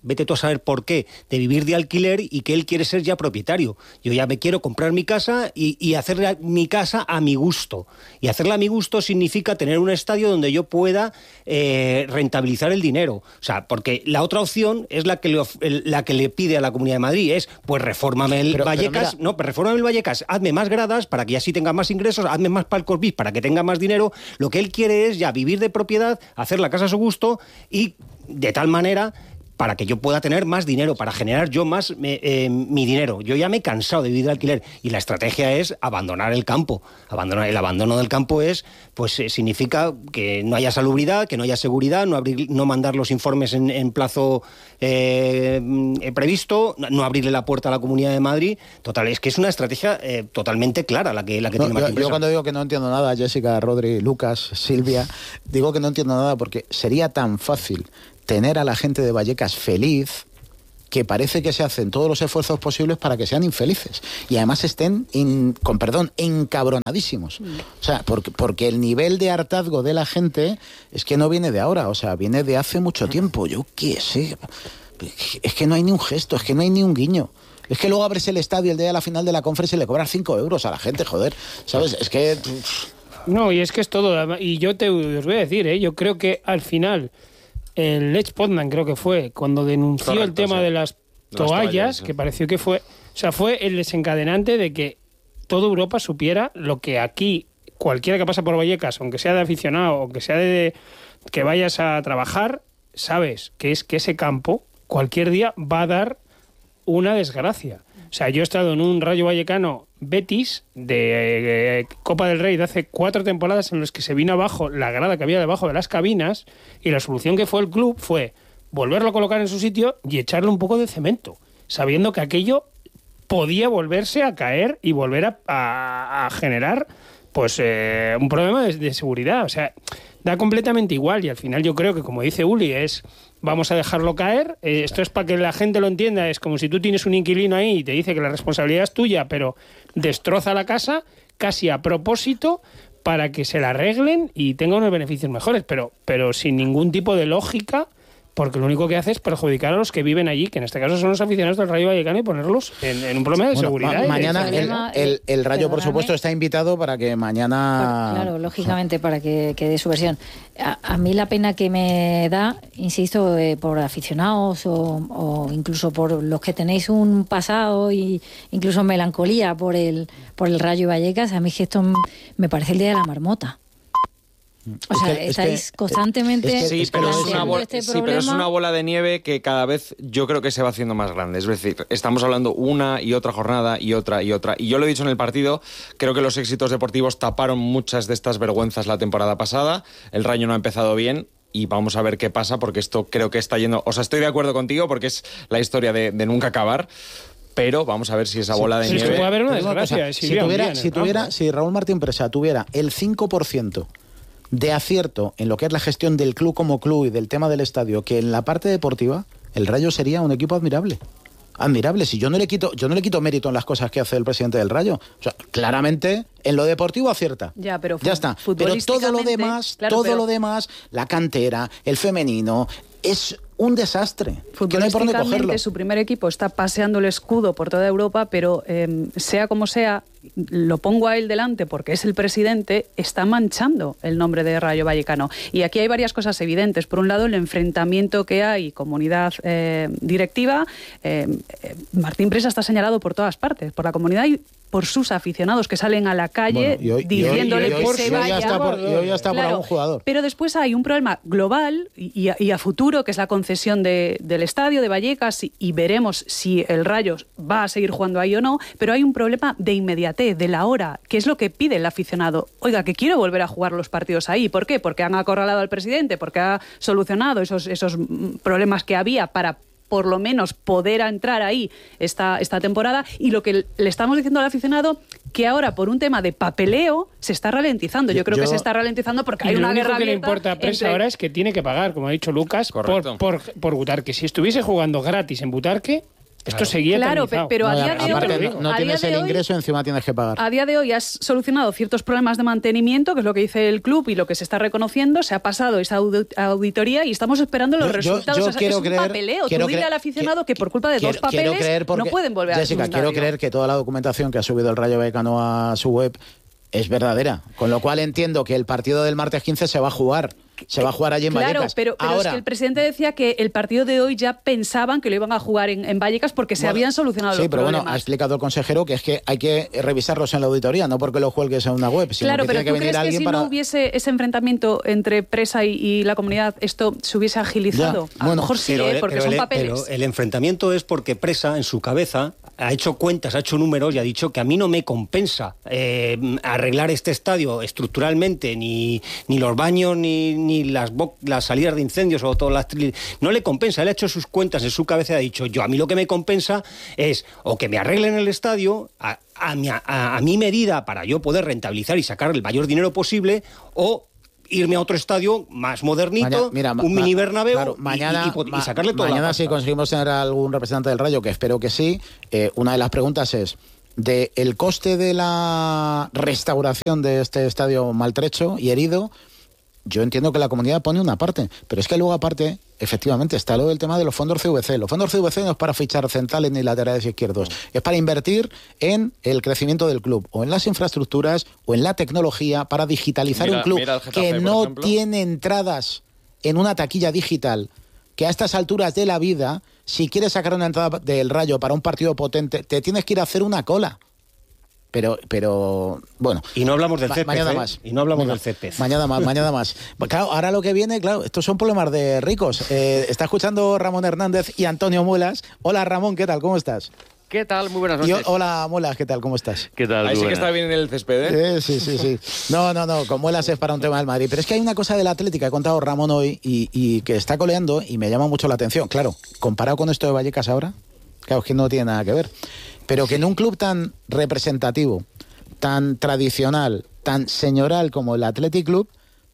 vete tú a saber por qué, de vivir de alquiler y que él quiere ser ya propietario. Yo ya me quiero comprar mi casa y, y hacer mi casa a mi gusto. Y hacerla a mi gusto significa tener un estadio donde yo pueda eh, rentabilizar el dinero. O sea, porque la otra opción es la que le, la que le pide a la Comunidad de Madrid, es pues refórmame el pero, Vallecas, pero no, pues refórmame el Vallecas, hazme más gradas para que así tenga más ingresos, hazme más palcos V I P para que tenga más dinero. Lo que él quiere es ya vivir de propiedad, hacer la casa a su gusto y de tal manera para que yo pueda tener más dinero, para generar yo más eh, eh, mi dinero. Yo ya me he cansado de vivir de alquiler y la estrategia es abandonar el campo. Abandonar, el abandono del campo es, pues eh, significa que no haya salubridad, que no haya seguridad, no, abrir, no mandar los informes en, en plazo eh, previsto, no abrirle la puerta a la Comunidad de Madrid. Total, es que es una estrategia eh, totalmente clara la que, la que no, tiene Martín Presa. Yo cuando digo que no entiendo nada, Jessica, Rodri, Lucas, Silvia, digo que no entiendo nada porque sería tan fácil tener a la gente de Vallecas feliz, que parece que se hacen todos los esfuerzos posibles para que sean infelices. Y además estén, in, con perdón, encabronadísimos. Mm. O sea, porque, porque el nivel de hartazgo de la gente es que no viene de ahora, o sea, viene de hace mucho tiempo. Yo qué sé. Es que no hay ni un gesto, es que no hay ni un guiño. Es que luego abres el estadio el día de la final de la conferencia y le cobras cinco euros a la gente, joder. ¿Sabes? Es que... No, y es que es todo. Y yo te os voy a decir, ¿eh? Yo creo que al final... El Lech Poznan creo que fue cuando denunció Correcto, el tema sí. de las toallas, toallas sí. que pareció que fue, o sea, fue el desencadenante de que toda Europa supiera lo que aquí cualquiera que pasa por Vallecas, aunque sea de aficionado, aunque sea de que vayas a trabajar, sabes que es que ese campo cualquier día va a dar una desgracia. O sea, yo he estado en un Rayo Vallecano Betis de eh, Copa del Rey de hace cuatro temporadas en los que se vino abajo la grada que había debajo de las cabinas y la solución que fue el club fue volverlo a colocar en su sitio y echarle un poco de cemento, sabiendo que aquello podía volverse a caer y volver a, a, a generar pues eh, un problema de, de seguridad. O sea, da completamente igual y al final yo creo que, como dice Uli, es... vamos a dejarlo caer, eh, esto es para que la gente lo entienda, es como si tú tienes un inquilino ahí y te dice que la responsabilidad es tuya, pero destroza la casa casi a propósito para que se la arreglen y tenga unos beneficios mejores, pero, pero sin ningún tipo de lógica, porque lo único que hace es perjudicar a los que viven allí, que en este caso son los aficionados del Rayo Vallecano, y ponerlos en, en un problema de bueno, seguridad. Ma- mañana de... el, el, el Rayo, por supuesto, está invitado para que mañana... Claro, lógicamente, para que, que dé su versión. A, a mí la pena que me da, insisto, eh, por aficionados o, o incluso por los que tenéis un pasado y incluso melancolía por el, por el Rayo Vallecas, a mí es que esto me parece el día de la marmota. O sea, es que, estáis es que, constantemente... Es que, sí, pero es, una bola, este sí, pero es una bola de nieve que cada vez yo creo que se va haciendo más grande. Es decir, estamos hablando una y otra jornada y otra y otra. Y yo lo he dicho en el partido, creo que los éxitos deportivos taparon muchas de estas vergüenzas la temporada pasada. El Rayo no ha empezado bien. Y vamos a ver qué pasa, porque esto creo que está yendo... O sea, estoy de acuerdo contigo porque es la historia de, de nunca acabar. Pero vamos a ver si esa bola de sí, nieve... Sí, puede haber una desgracia. Cosa, si, tuviera, si, tuviera, si Raúl Martín Presa tuviera el cinco por ciento de acierto en lo que es la gestión del club como club y del tema del estadio, que en la parte deportiva el Rayo sería un equipo admirable. Admirable, si yo no le quito, yo no le quito mérito en las cosas que hace el presidente del Rayo. O sea, claramente en lo deportivo acierta. Ya, pero ya está. Pero todo lo demás, claro, todo pero... lo demás, la cantera, el femenino, es un desastre. Que no hay por dónde cogerlo. Su primer equipo está paseando el escudo por toda Europa, pero eh, sea como sea, lo pongo a él delante porque es el presidente, está manchando el nombre de Rayo Vallecano. Y aquí hay varias cosas evidentes. Por un lado, el enfrentamiento que hay, comunidad eh, directiva. Eh, eh, Martín Presa está señalado por todas partes, por la comunidad y por sus aficionados que salen a la calle bueno, y hoy, diciéndole y hoy, y hoy, que se vaya. Ya por, y hoy ya está claro, por algún jugador. Pero después hay un problema global y, y, a, y a futuro, que es la concesión de, del estadio de Vallecas, y, y veremos si el Rayo va a seguir jugando ahí o no, pero hay un problema de inmediatez, de la hora, que es lo que pide el aficionado. Oiga, que quiero volver a jugar los partidos ahí. ¿Por qué? Porque han acorralado al presidente, porque ha solucionado esos, esos problemas que había para por lo menos poder entrar ahí esta, esta temporada, y lo que le estamos diciendo al aficionado, que ahora por un tema de papeleo se está ralentizando. Yo creo yo, que se está ralentizando porque hay una guerra abierta. Lo único que le importa a Presa entre... ahora es que tiene que pagar, como ha dicho Lucas, por, por, por Butarque. Si estuviese jugando gratis en Butarque, Esto claro. seguía Claro, eternizado. pero a No, día de aparte, hoy... no, no a tienes día de el hoy- ingreso, encima tienes que pagar. A día de hoy has solucionado ciertos problemas de mantenimiento, que es lo que dice el club y lo que se está reconociendo. Se ha pasado esa audi- auditoría y estamos esperando los Yo- yo- resultados. yo O sea, quiero es un creer- papeleo. quiero Tú dile creer- al aficionado que por culpa de Quiero- dos papeles quiero creer porque- no pueden volver Jessica, a quiero creer que toda la documentación que ha subido el Rayo Vallecano a su web es verdadera. Con lo cual entiendo que el partido del martes quince se va a jugar. Se va a jugar allí en Claro, Vallecas. pero, pero Ahora, es que el presidente decía que el partido de hoy ya pensaban que lo iban a jugar en, en Vallecas porque se bueno, habían solucionado sí, los pero problemas. bueno, ha explicado el consejero que es que hay que revisarlos en la auditoría, no porque los cuelgues en una web, sino Claro, que pero tiene que ¿tú venir crees que alguien si para... no hubiese ese enfrentamiento entre presa y, y la comunidad, esto se hubiese agilizado? Ya, a lo bueno, mejor sí, Pero ¿eh? el- porque pero son el- papeles. pero el enfrentamiento es porque Presa, en su cabeza, ha hecho cuentas, ha hecho números y ha dicho que a mí no me compensa eh, arreglar este estadio estructuralmente, ni, ni los baños, ni, ni las, bo- las salidas de incendios o todas las... tri- No le compensa, él ha hecho sus cuentas en su cabeza y ha dicho, yo a mí lo que me compensa es o que me arreglen el estadio a, a, mi, a, a mi medida para yo poder rentabilizar y sacar el mayor dinero posible, o irme a otro estadio más modernito, Maña- mira, ma- un mini ma- Bernabéu, claro, y- mañana, y, y, y ma- sacarle toda mañana la si pasta. conseguimos tener algún representante del Rayo, que espero que sí, eh, una de las preguntas es, de el coste de la restauración de este estadio maltrecho y herido, yo entiendo que la comunidad pone una parte, pero es que luego aparte, efectivamente, está lo del tema de los fondos C V C. Los fondos C V C no es para fichar centrales ni laterales izquierdos, es para invertir en el crecimiento del club, o en las infraestructuras, o en la tecnología, para digitalizar Mira- un club mira el Getafe, que por no ejemplo. tiene entradas en una taquilla digital, que a estas alturas de la vida, si quieres sacar una entrada del Rayo para un partido potente, te tienes que ir a hacer una cola. Pero, pero bueno. Y no hablamos del Ma- césped, mañana ¿eh? más. Y no hablamos Venga, del césped. Mañana más, mañana más. Claro, ahora lo que viene, claro, estos son problemas de ricos. Eh, está escuchando Ramón Hernández y Antonio Muelas. Hola Ramón, ¿qué tal? ¿Cómo estás? ¿Qué tal? Muy buenas Y noches. o- hola Muelas, ¿qué tal? ¿Cómo estás? ¿Qué tal? Ahí Muy sí que buenas. está bien en el césped, ¿eh? Eh, sí, sí, sí. No, no, no, con Muelas es para un tema del Madrid. Pero es que hay una cosa del Atlético, ha contado Ramón hoy, y, y que está coleando y me llama mucho la atención. Claro, comparado con esto de Vallecas ahora, claro, es que no tiene nada que ver. Pero que en un club tan representativo, tan tradicional, tan señoral como el Athletic Club,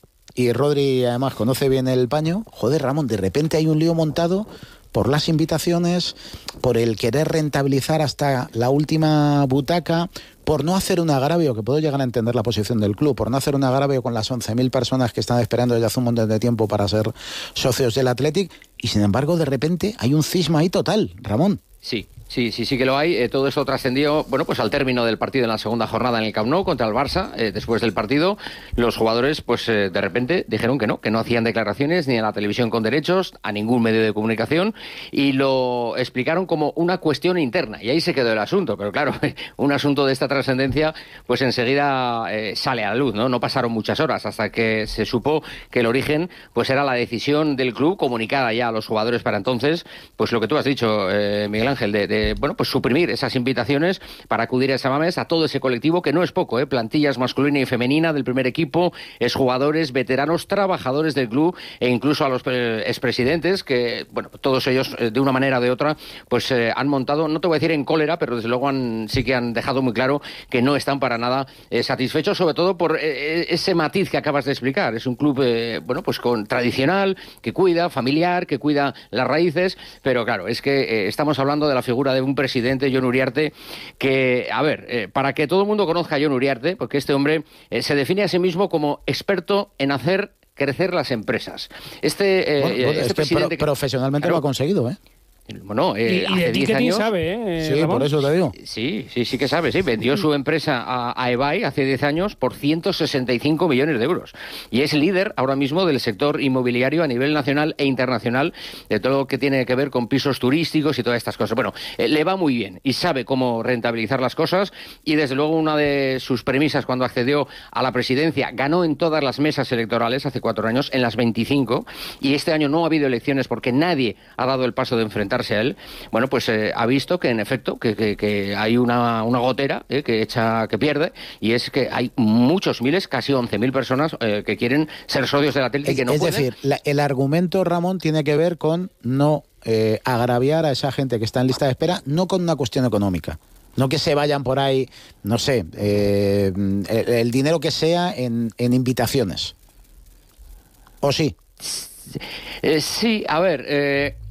y Rodri además conoce bien el paño, joder Ramón, de repente hay un lío montado por las invitaciones, por el querer rentabilizar hasta la última butaca, por no hacer un agravio, que puedo llegar a entender la posición del club, por no hacer un agravio con las once mil personas que están esperando desde hace un montón de tiempo para ser socios del Athletic, y sin embargo de repente hay un cisma ahí total, Ramón. Sí, sí, sí, sí que lo hay. Eh, todo eso trascendió, bueno, pues al término del partido en la segunda jornada en el Camp Nou contra el Barça. Eh, después del partido, los jugadores, pues eh, de repente dijeron que no, que no hacían declaraciones ni a la televisión con derechos, a ningún medio de comunicación, y lo explicaron como una cuestión interna. Y ahí se quedó el asunto. Pero claro, un asunto de esta trascendencia, pues enseguida eh, sale a la luz, ¿no? No pasaron muchas horas hasta que se supo que el origen, pues era la decisión del club comunicada ya a los jugadores para entonces, pues lo que tú has dicho, eh, Miguel Ángel, de, de bueno, pues suprimir esas invitaciones para acudir a esa mames, a todo ese colectivo, que no es poco, ¿eh? Plantillas masculina y femenina del primer equipo, exjugadores, veteranos, trabajadores del club, e incluso a los eh, expresidentes, que, bueno, todos ellos, eh, de una manera o de otra, pues eh, han montado, no te voy a decir en cólera, pero desde luego han, sí que han dejado muy claro que no están para nada eh, satisfechos, sobre todo por eh, ese matiz que acabas de explicar. Es un club, eh, bueno, pues con tradicional, que cuida, familiar, que cuida las raíces, pero claro, es que eh, estamos hablando de la figura de un presidente, Jon Uriarte, que, a ver, eh, para que todo el mundo conozca a Jon Uriarte, porque este hombre eh, se define a sí mismo como experto en hacer crecer las empresas. Este, eh, Bueno, bueno, este es que presidente... pro- profesionalmente Claro. lo ha conseguido, ¿eh? Bueno, eh, Y- y de hace diez ticketing años... sabe, ¿eh, Sí, Ramón? por eso te digo. Sí, sí, sí que sabe, sí. Vendió su empresa a, a eBay hace diez años por ciento sesenta y cinco millones de euros. Y es líder ahora mismo del sector inmobiliario a nivel nacional e internacional, de todo lo que tiene que ver con pisos turísticos y todas estas cosas. Bueno, eh, le va muy bien y sabe cómo rentabilizar las cosas, y desde luego una de sus premisas cuando accedió a la presidencia, ganó en todas las mesas electorales hace cuatro años, en las veinticinco, y este año no ha habido elecciones porque nadie ha dado el paso de enfrentarse a él. Bueno, pues eh, ha visto que en efecto que, que, que hay una, una gotera eh, que echa, que pierde, y es que hay muchos miles, casi once mil personas eh, que quieren ser socios del Atlético y que no es pueden. decir, la- el argumento, Ramón, tiene que ver con no eh, agraviar a esa gente que está en lista de espera, no con una cuestión económica. No que se vayan por ahí, no sé, eh, el, el dinero que sea en, en invitaciones. ¿O sí? Eh, sí, a ver, eh,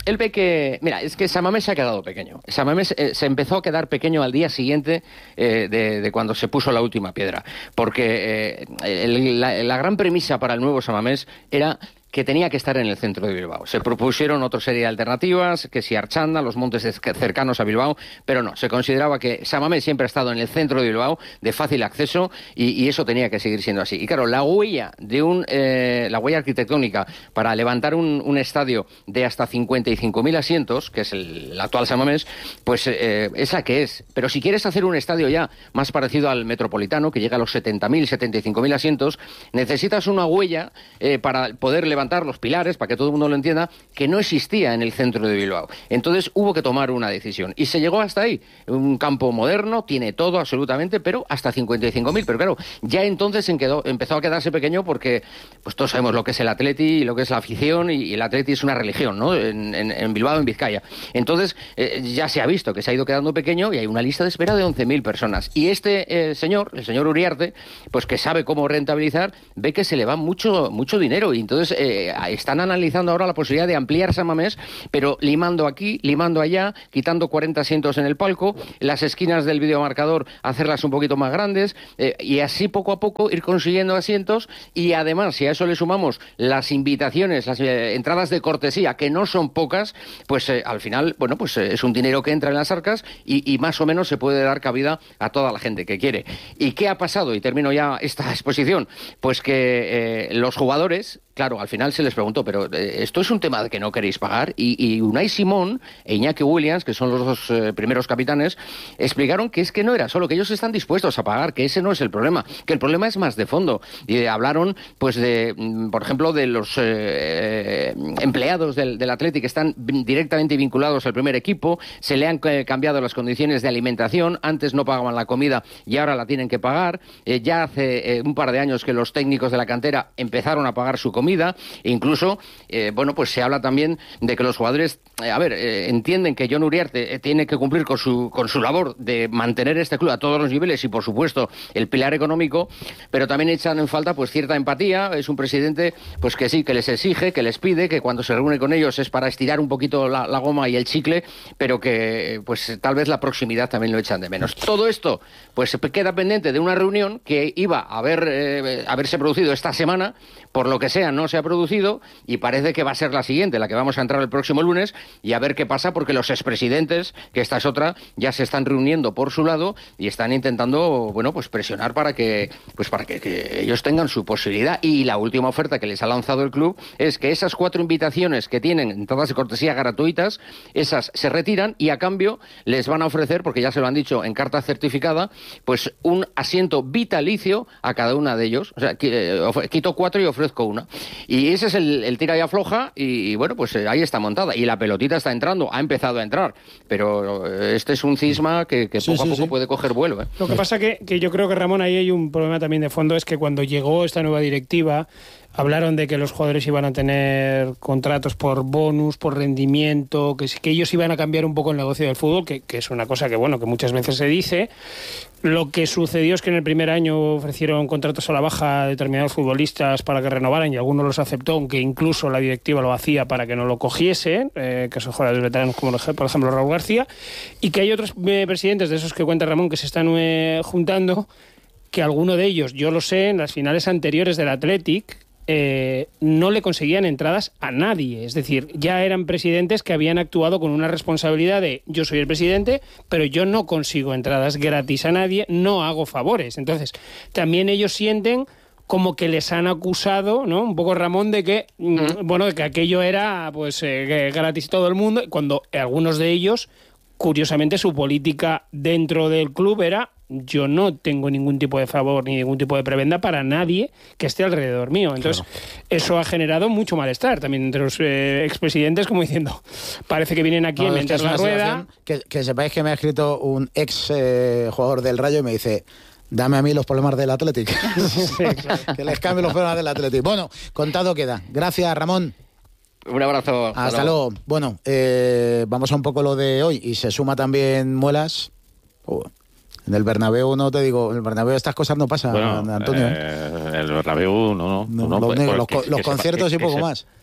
él ve que, mira, es que San Mamés se ha quedado pequeño. San Mamés eh, se empezó a quedar pequeño al día siguiente eh, de, de cuando se puso la última piedra, porque eh, el, la, la gran premisa para el nuevo San Mamés era que tenía que estar en el centro de Bilbao. Se propusieron otra serie de alternativas, que si Archanda, los montes cercanos a Bilbao, pero no, se consideraba que San Mamés siempre ha estado en el centro de Bilbao, de fácil acceso, y, y eso tenía que seguir siendo así. Y claro, la huella de un eh, la huella arquitectónica para levantar un, un estadio de hasta cincuenta y cinco mil asientos, que es el, el actual San Mamés, pues eh, es la que es. Pero si quieres hacer un estadio ya más parecido al Metropolitano, que llega a los setenta mil, setenta y cinco mil asientos, necesitas una huella eh, para poder levantar levantar los pilares, para que todo el mundo lo entienda, que no existía en el centro de Bilbao. Entonces hubo que tomar una decisión. Y se llegó hasta ahí. Un campo moderno, tiene todo absolutamente, pero hasta cincuenta y cinco mil. Pero claro, ya entonces en quedó, empezó a quedarse pequeño porque pues todos sabemos lo que es el Atleti y lo que es la afición, y, y el Atleti es una religión, ¿no? En, en, en Bilbao, en Vizcaya. Entonces eh, ya se ha visto que se ha ido quedando pequeño y hay una lista de espera de once mil personas. Y este eh, señor, el señor Uriarte, pues que sabe cómo rentabilizar, ve que se le va mucho, mucho dinero y entonces eh, están analizando ahora la posibilidad de ampliar San Mamés, pero limando aquí, limando allá, quitando cuarenta asientos en el palco, las esquinas del videomarcador hacerlas un poquito más grandes eh, y así poco a poco ir consiguiendo asientos. Y además, si a eso le sumamos las invitaciones, las eh, entradas de cortesía, que no son pocas, pues eh, al final, bueno, pues eh, es un dinero que entra en las arcas y, y más o menos se puede dar cabida a toda la gente que quiere. ¿Y qué ha pasado? Y termino ya esta exposición. Pues que eh, los jugadores, claro, al final se les preguntó, pero eh, esto es un tema de que no queréis pagar. Y, y Unai Simón e Iñaki Williams, que son los dos eh, primeros capitanes, explicaron que es que no era solo que ellos están dispuestos a pagar, que ese no es el problema, que el problema es más de fondo. Y eh, hablaron, pues, de, por ejemplo, de los eh, empleados del, del Athletic que están directamente vinculados al primer equipo. Se le han eh, cambiado las condiciones de alimentación. Antes no pagaban la comida y ahora la tienen que pagar. Eh, ya hace eh, un par de años que los técnicos de la cantera empezaron a pagar su comida. E incluso, eh, bueno, pues se habla también de que los jugadores, eh, a ver, eh, entienden que Jon Uriarte eh, tiene que cumplir con su, con su labor de mantener este club a todos los niveles y, por supuesto, el pilar económico, pero también echan en falta, pues, cierta empatía. Es un presidente, pues, que sí, que les exige, que les pide, que cuando se reúne con ellos es para estirar un poquito la, la goma y el chicle, pero que, pues, tal vez la proximidad también lo echan de menos. Todo esto, pues, queda pendiente de una reunión que iba a haber, eh, haberse producido esta semana, por lo que sea, no se ha producido y parece que va a ser la siguiente, la que vamos a entrar el próximo lunes, y a ver qué pasa, porque los expresidentes, que esta es otra, ya se están reuniendo por su lado y están intentando, bueno, pues presionar para que, pues para que, que ellos tengan su posibilidad. Y la última oferta que les ha lanzado el club es que esas cuatro invitaciones que tienen, entradas de cortesía gratuitas, esas se retiran y a cambio les van a ofrecer, porque ya se lo han dicho en carta certificada, pues un asiento vitalicio a cada una de ellos. O sea, quito cuatro y ofrezco una. Y ese es el, el tira y afloja y, y bueno, pues eh, ahí está montada. Y la pelotita está entrando, ha empezado a entrar. Pero eh, este es un cisma que, que sí, poco sí, a poco sí. puede coger vuelo. ¿eh? Lo que pasa que, que yo creo que, Ramón, ahí hay un problema también de fondo, es que cuando llegó esta nueva directiva hablaron de que los jugadores iban a tener contratos por bonus, por rendimiento, que, que ellos iban a cambiar un poco el negocio del fútbol, que, que es una cosa que, bueno, que muchas veces se dice. Lo que sucedió es que en el primer año ofrecieron contratos a la baja a determinados futbolistas para que renovaran y algunos los aceptó, aunque incluso la directiva lo hacía para que no lo cogiesen, eh, que son jugadores veteranos como por ejemplo Raúl García, y que hay otros eh, presidentes de esos que cuenta Ramón que se están eh, juntando, que alguno de ellos, yo lo sé, en las finales anteriores del Athletic, Eh, no le conseguían entradas a nadie. Es decir, ya eran presidentes que habían actuado con una responsabilidad de yo soy el presidente, pero yo no consigo entradas gratis a nadie, no hago favores. Entonces, también ellos sienten como que les han acusado, ¿no? Un poco, Ramón, de que, mm. bueno, de que aquello era pues eh, gratis todo el mundo, cuando algunos de ellos, curiosamente, su política dentro del club era: yo no tengo ningún tipo de favor ni ningún tipo de prebenda para nadie que esté alrededor mío. Entonces, claro, eso ha generado mucho malestar también entre los eh, expresidentes, como diciendo, parece que vienen aquí no, a inventar la rueda. Que, que sepáis que me ha escrito un ex eh, jugador del Rayo y me dice: dame a mí los problemas del Athletic. Sí, claro. Que les cambie los problemas del Athletic. Bueno, contado queda. Gracias, Ramón. Un abrazo. Hasta, Hasta luego. luego. Bueno, eh, vamos a un poco lo de hoy. Y se suma también Muelas. Oh. En el Bernabéu no te digo, en el Bernabéu estas cosas no pasan, bueno, Antonio. Eh, el Bernabéu no, no. no, no los, pues, los, que, los que conciertos sepa, y poco que, más.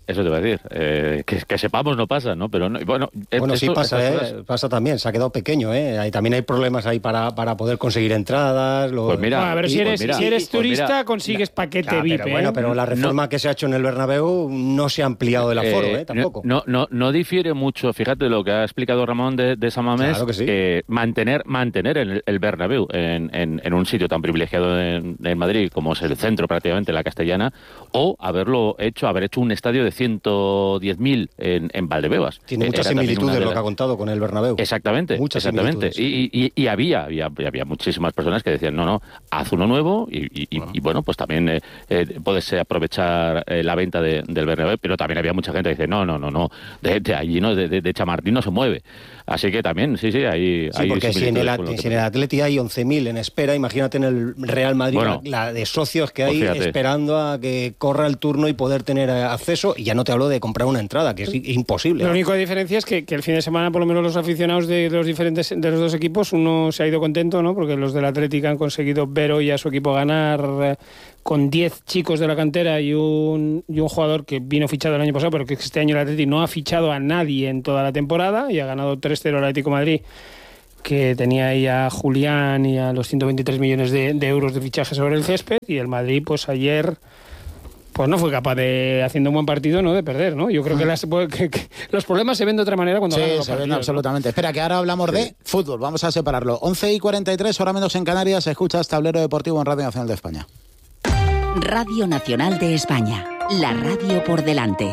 eso te voy a decir. Eh, que, que sepamos no pasa, ¿no? Pero no, bueno, bueno esto, sí pasa, ¿eh? cosas... Pasa también, se ha quedado pequeño, ¿eh? Ahí también hay problemas ahí para, para poder conseguir entradas. Lo... Pues mira, bueno, a ver, si eres, pues mira, si eres turista, pues mira, consigues paquete ya, V I P. Pero, bueno, ¿eh? pero la reforma no, que se ha hecho en el Bernabéu no se ha ampliado el aforo, ¿eh? ¿eh? Tampoco. No, no, no difiere mucho, fíjate lo que ha explicado Ramón de, de San Mamés, claro que, sí. que mantener, mantener el, el Bernabéu en, en, en un sitio tan privilegiado en, en Madrid como es el centro prácticamente, la Castellana, o haberlo hecho, haber hecho un estadio de ciento diez mil en, en Valdebebas. Tiene muchas similitudes lo que ha contado con el Bernabéu. Exactamente, muchas exactamente. Y, y, y había, había, había muchísimas personas que decían, no, no, haz uno nuevo y, y, y, y bueno, pues también eh, eh, puedes aprovechar eh, la venta de, del Bernabéu, pero también había mucha gente que dice, no, no, no, no, de, de allí, no, de, de, de Chamartín no se mueve. Así que también, sí, sí, hay... Sí, hay porque si en el, si en el Atleti hay once mil en espera, imagínate en el Real Madrid bueno, la, la de socios que hay pues esperando a que corra el turno y poder tener acceso, y ya no te hablo de comprar una entrada, que es imposible. La única diferencia es que, que el fin de semana, por lo menos los aficionados de los diferentes de los dos equipos, uno se ha ido contento, ¿no? Porque los del Atlético han conseguido ver hoy a su equipo ganar eh, con diez chicos de la cantera y un, y un jugador que vino fichado el año pasado, pero que este año el Atlético no ha fichado a nadie en toda la temporada y ha ganado tres cero el Atlético de Madrid, que tenía ahí a Julián y a los ciento veintitrés millones de, de euros de fichaje sobre el césped, y el Madrid pues ayer pues no fue capaz de, haciendo un buen partido, no de perder, ¿no? Yo creo que, las, que, que los problemas se ven de otra manera cuando sí, ganan los se partidos, ven absolutamente. ¿no? Espera, que ahora hablamos sí. de fútbol, vamos a separarlo. once y cuarenta y tres, hora menos en Canarias, escuchas Tablero Deportivo en Radio Nacional de España. Radio Nacional de España, la radio por delante.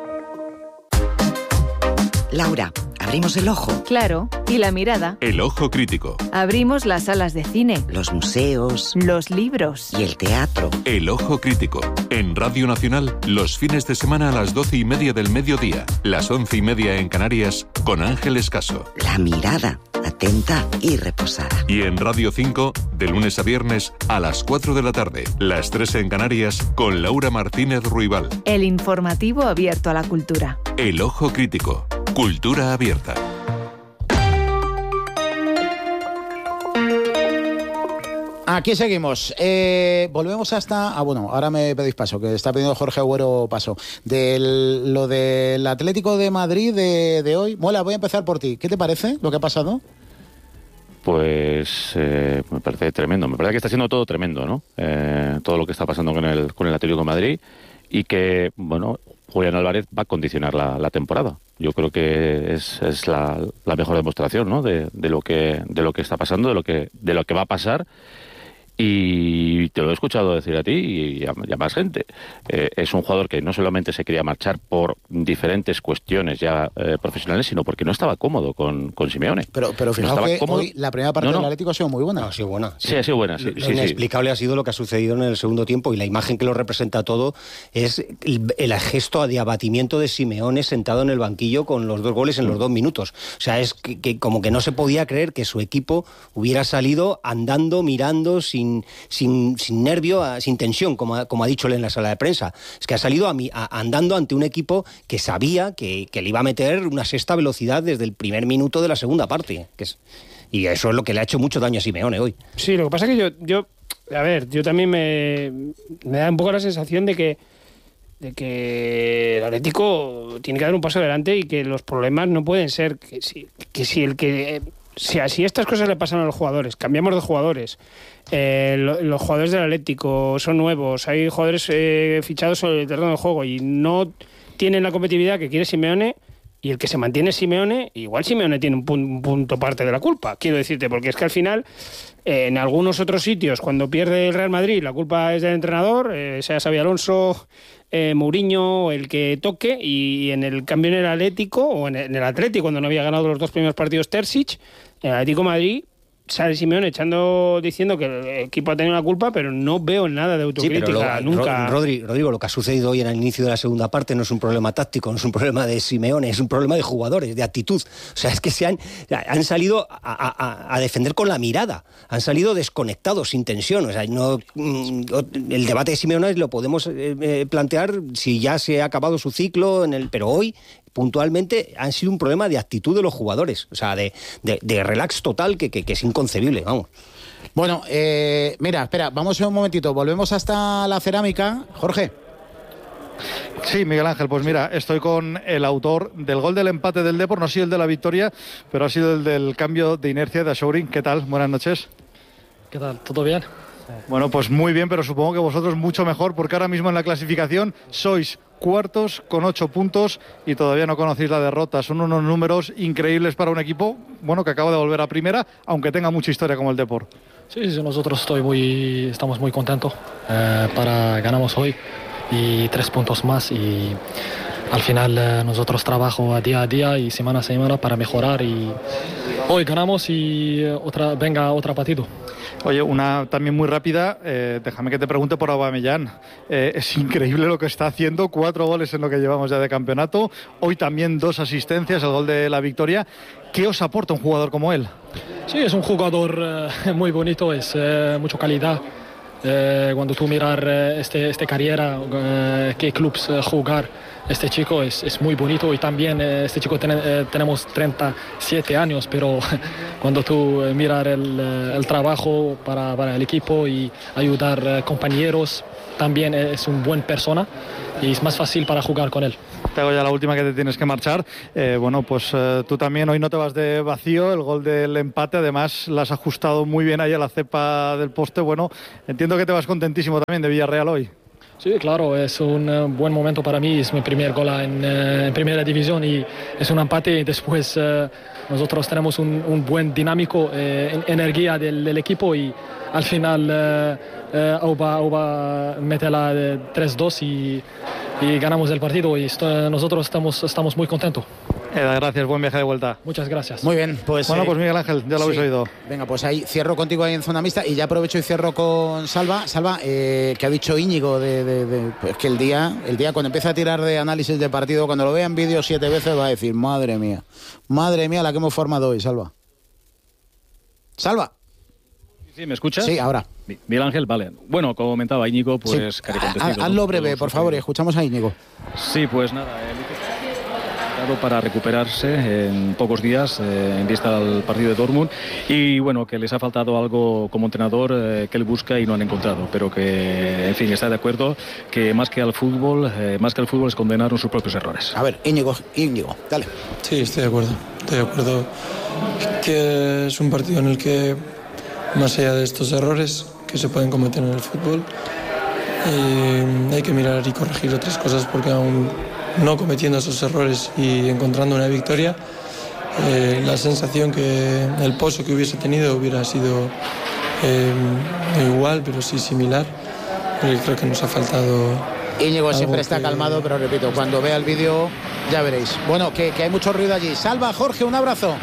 Laura, ¿abrimos el ojo? Claro, y la mirada. El ojo crítico. Abrimos las salas de cine. Los museos. Los libros. Y el teatro. El ojo crítico. En Radio Nacional, los fines de semana a las doce y media del mediodía, las once y media en Canarias, con Ángel Escaso. La mirada, atenta y reposada. Y en Radio cinco, de lunes a viernes, a las cuatro de la tarde, las tres en Canarias, con Laura Martínez Ruibal. El informativo abierto a la cultura. El ojo crítico. Cultura abierta. Aquí seguimos. Eh, volvemos hasta... Ah, bueno, ahora me pedís paso, que está pidiendo Jorge Agüero paso. De lo del Atlético de Madrid de, de hoy. Mola, voy a empezar por ti. ¿Qué te parece lo que ha pasado? Pues eh, me parece tremendo. Me parece que está siendo todo tremendo, ¿no? Eh, todo lo que está pasando con el, con el Atlético de Madrid, y que, bueno, Julián Álvarez va a condicionar la, la temporada. Yo creo que es, es la, la mejor demostración, ¿no? de, de lo que de lo que está pasando, de lo que de lo que va a pasar. Y te lo he escuchado decir a ti y a, y a más gente. Eh, es un jugador que no solamente se quería marchar por diferentes cuestiones ya eh, profesionales, sino porque no estaba cómodo con, con Simeone. Pero, pero fijaos no que cómodo. Hoy la primera parte no, no. del Atlético ha sido muy buena. No, ha sido buena. Sí, sí ha sido buena. Sí, lo sí, inexplicable sí. ha sido lo que ha sucedido en el segundo tiempo, y la imagen que lo representa todo es el, el gesto de abatimiento de Simeone sentado en el banquillo con los dos goles en los dos minutos. O sea, es que, que como que no se podía creer que su equipo hubiera salido andando, mirando, sin... sin sin nervio, sin tensión, como ha, como ha dicho él en la sala de prensa. Es que ha salido a, a, andando ante un equipo que sabía que, que le iba a meter una sexta velocidad desde el primer minuto de la segunda parte. Que es, y eso es lo que le ha hecho mucho daño a Simeone hoy. Sí, lo que pasa es que yo, yo a ver, yo también me, me da un poco la sensación de que de que el Atlético tiene que dar un paso adelante y que los problemas no pueden ser que si, que si el que... Si así estas cosas le pasan a los jugadores, cambiamos de jugadores, eh, lo, los jugadores del Atlético son nuevos, hay jugadores eh, fichados sobre el terreno del juego y no tienen la competitividad que quiere Simeone, y el que se mantiene es Simeone, igual Simeone tiene un, pun, un punto parte de la culpa, quiero decirte, porque es que al final, eh, en algunos otros sitios, cuando pierde el Real Madrid, la culpa es del entrenador, eh, sea Xabi Alonso, eh, Mourinho, el que toque, y en el cambio en el Atlético, o en el, en el Atlético, cuando no había ganado los dos primeros partidos Terzic, en el Atlético de Madrid sale Simeone echando, diciendo que el equipo ha tenido la culpa, pero no veo nada de autocrítica, sí, pero lo, nunca. Rodri, Rodrigo, lo que ha sucedido hoy en el inicio de la segunda parte no es un problema táctico, no es un problema de Simeone, es un problema de jugadores, de actitud. O sea, es que se han, han salido a, a, a defender con la mirada, han salido desconectados, sin tensión. O sea, no, el debate de Simeone lo podemos eh, plantear si ya se ha acabado su ciclo, en el, pero hoy puntualmente han sido un problema de actitud de los jugadores, o sea, de, de, de relax total que, que, que es inconcebible, vamos. Bueno, eh, mira, espera, vamos un momentito, volvemos hasta la cerámica. Jorge. Sí, Miguel Ángel, pues mira, estoy con el autor del gol del empate del Depor, no ha sido el de la victoria, pero ha sido el del cambio de inercia de Achouri. ¿Qué tal? Buenas noches. ¿Qué tal? ¿Todo bien? Bueno, pues muy bien, pero supongo que vosotros mucho mejor, porque ahora mismo en la clasificación sois cuartos con ocho puntos y todavía no conocéis la derrota. Son unos números increíbles para un equipo, bueno, que acaba de volver a primera, aunque tenga mucha historia como el Depor. Sí, sí, nosotros estoy muy, estamos muy contentos eh, para ganamos hoy y tres puntos más y al final eh, nosotros trabajamos día a día y semana a semana para mejorar y hoy ganamos y eh, otra venga otro partido. Oye, una también muy rápida, eh, déjame que te pregunte por Aubameyang. Eh, es increíble lo que está haciendo, cuatro goles en lo que llevamos ya de campeonato, hoy también dos asistencias, el gol de la victoria. ¿Qué os aporta un jugador como él? Sí, es un jugador eh, muy bonito, es eh, mucha calidad. Eh, cuando tú miras eh, este, este carrera, eh, qué clubes eh, jugar, este chico es, es muy bonito y también eh, este chico ten, eh, tenemos treinta y siete años, pero cuando tú eh, miras el, el trabajo para, para el equipo y ayudar eh, compañeros, también es una buena persona y es más fácil para jugar con él. Te hago ya la última que te tienes que marchar. Eh, bueno, pues eh, tú también hoy no te vas de vacío, el gol del empate, además la has ajustado muy bien ahí a la cepa del poste. Bueno, entiendo que te vas contentísimo también de Villarreal hoy. Sí, claro, es un uh, buen momento para mí, es mi primer gol en, uh, en primera división y es un empate y después uh, nosotros tenemos un, un buen dinámico, eh, energía del, del equipo y al final uh, uh, Auba, Auba mete la de tres dos y, y ganamos el partido y esto, nosotros estamos, estamos muy contentos. Eda, gracias, buen viaje de vuelta. Muchas gracias. Muy bien, pues... Bueno, eh, pues Miguel Ángel, ya lo sí. habéis oído. Venga, pues ahí cierro contigo ahí en zona mixta y ya aprovecho y cierro con Salva. Salva, eh, que ha dicho Íñigo de, de, de pues que el día, el día cuando empieza a tirar de análisis de partido, cuando lo vea en vídeo siete veces va a decir, madre mía, madre mía la que hemos formado hoy, Salva. Salva. Sí, ¿me escuchas? Sí, ahora. Miguel Ángel, vale. Bueno, como comentaba Íñigo, pues... Sí. Hazlo breve, por favor, y escuchamos a Íñigo. Sí, pues nada, el para recuperarse en pocos días eh, en vista al partido de Dortmund y bueno, que les ha faltado algo como entrenador eh, que él busca y no han encontrado, pero que en fin, está de acuerdo que más que al fútbol eh, más que al fútbol es condenaron sus propios errores. A ver, Íñigo, Íñigo, dale. Sí, estoy de acuerdo, estoy de acuerdo que es un partido en el que más allá de estos errores que se pueden cometer en el fútbol eh, hay que mirar y corregir otras cosas porque aún no cometiendo esos errores y encontrando una victoria, eh, la sensación que el pozo que hubiese tenido hubiera sido eh, no igual, pero sí similar. Pero creo que nos ha faltado... Íñigo siempre que... está calmado, pero repito, cuando vea el vídeo ya veréis. Bueno, que, que hay mucho ruido allí. Salva, Jorge, un abrazo.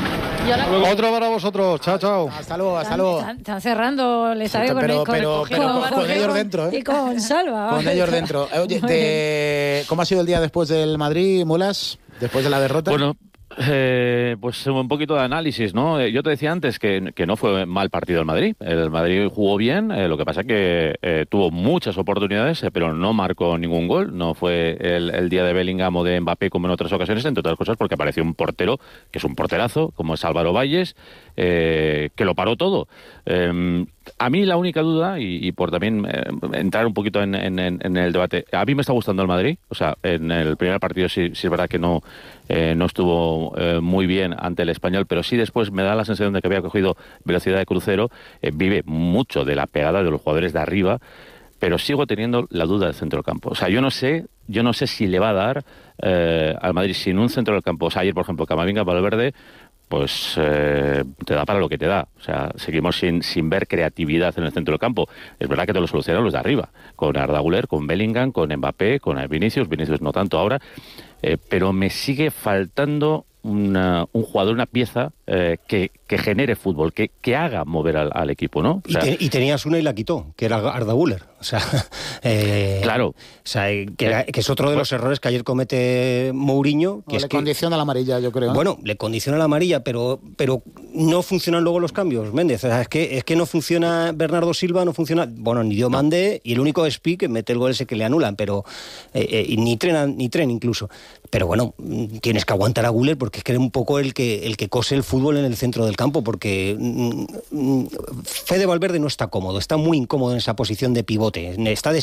Otro para vosotros, chao, chao. Hasta luego, hasta luego. Están, están cerrando, les sabe con, pero, con, pero, con, pero, con, con ellos dentro, ¿eh? Y con Salva. Con ellos dentro. Oye, de, ¿cómo ha sido el día después del Madrid, Mulas? Después de la derrota. Bueno, eh, pues un poquito de análisis, ¿no? Yo te decía antes que, que no fue mal partido el Madrid. El Madrid jugó bien, eh, lo que pasa es que eh, tuvo muchas oportunidades, eh, pero no marcó ningún gol. No fue el, el día de Bellingham o de Mbappé como en otras ocasiones, entre otras cosas porque apareció un portero que es un porterazo, como es Álvaro Valles, eh, que lo paró todo. Eh, a mí la única duda, y, y por también eh, entrar un poquito en, en, en el debate, a mí me está gustando el Madrid. O sea, en el primer partido sí, sí es verdad que no, eh, no estuvo eh, muy bien ante el Español, pero sí después me da la sensación de que había cogido velocidad de crucero, eh, vive mucho de la pegada de los jugadores de arriba, pero sigo teniendo la duda del centro del campo. O sea, yo no sé, yo no sé si le va a dar eh, al Madrid sin un centro del campo. O sea, ayer, por ejemplo, Camavinga, Valverde, pues eh, te da para lo que te da. O sea, seguimos sin, sin ver creatividad en el centro del campo. Es verdad que te lo solucionan los de arriba, con Arda Güler, con Bellingham, con Mbappé, con Vinicius, Vinicius no tanto ahora, eh, pero me sigue faltando una, un jugador, una pieza eh, que, que genere fútbol, que, que haga mover al, al equipo, ¿no? O sea, y, te, y tenías una y la quitó, que era Arda Güler. O sea, eh, claro. O sea, que, era, que es otro de los errores que ayer comete Mourinho. Que no, es le que, condiciona la amarilla, yo creo. ¿eh? Bueno, le condiciona la amarilla, pero, pero no funcionan luego los cambios, Méndez. O sea, es que, es que no funciona Bernardo Silva, no funciona, bueno, ni Diomande, y el único es Pi que mete el gol ese que le anulan, pero eh, eh, y ni tren, ni tren incluso. Pero bueno, tienes que aguantar a Güler porque es que es un poco el que, el que cose el fútbol en el centro del campo, porque mm, Fede Valverde no está cómodo, está muy incómodo en esa posición de pivote, está, des,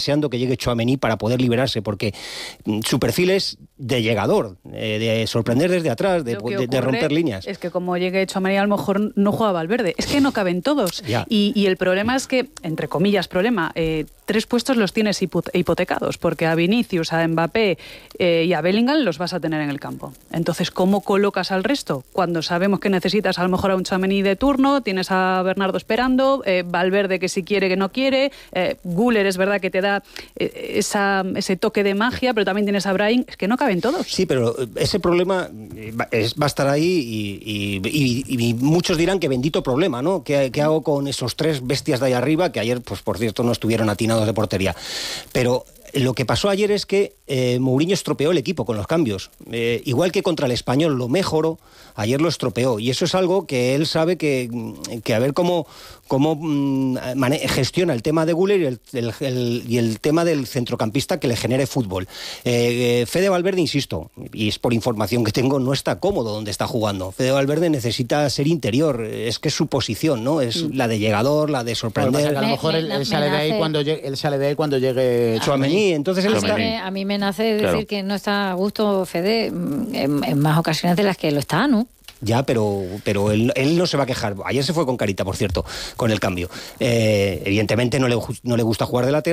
deseando que llegue Tchouaméni para poder liberarse, porque su perfil es de llegador, eh, de sorprender desde atrás, de, de, de romper líneas. Es que como llegue Tchouaméni, a lo mejor no juega Valverde. Es que no caben todos. Y, y el problema es que, entre comillas, problema, eh, tres puestos los tienes hipotecados, porque a Vinicius, a Mbappé eh, y a Bellingham los vas a tener en el campo. Entonces, ¿cómo colocas al resto? Cuando sabemos que necesitas a lo mejor a un Tchouaméni de turno, tienes a Bernardo esperando, eh, Valverde que si quiere, que no quiere, eh, Güler es verdad que te da eh, esa, ese toque de magia, pero también tienes a Brahim, es que no caben todos. Sí, pero ese problema va, es, va a estar ahí y, y, y, y muchos dirán que bendito problema, ¿no? ¿Qué, qué hago con esos tres bestias de ahí arriba que ayer, pues por cierto, no estuvieron atinados de portería? Pero lo que pasó ayer es que eh, Mourinho estropeó el equipo con los cambios. Eh, igual que contra el Español lo mejoró, ayer lo estropeó. Y eso es algo que él sabe que, que a ver cómo, cómo mmm, gestiona el tema de Güler y el, el, el, y el tema del centrocampista que le genere fútbol. Eh, eh, Fede Valverde, insisto, y es por información que tengo, no está cómodo donde está jugando. Fede Valverde necesita ser interior. Es que es su posición, ¿no? Es mm. la de llegador, la de sorprender. Bueno, a lo mejor él, él, sale de ahí cuando llegue, él sale de ahí cuando llegue Tchouaméni. Entonces él a, está... mí me, a mí me nace decir claro. que no está a gusto Fede en, en más ocasiones de las que lo está, ¿no? Ya, pero, pero él, él no se va a quejar. Ayer se fue con carita, por cierto, con el cambio. Eh, evidentemente no le, no le gusta jugar de lateral.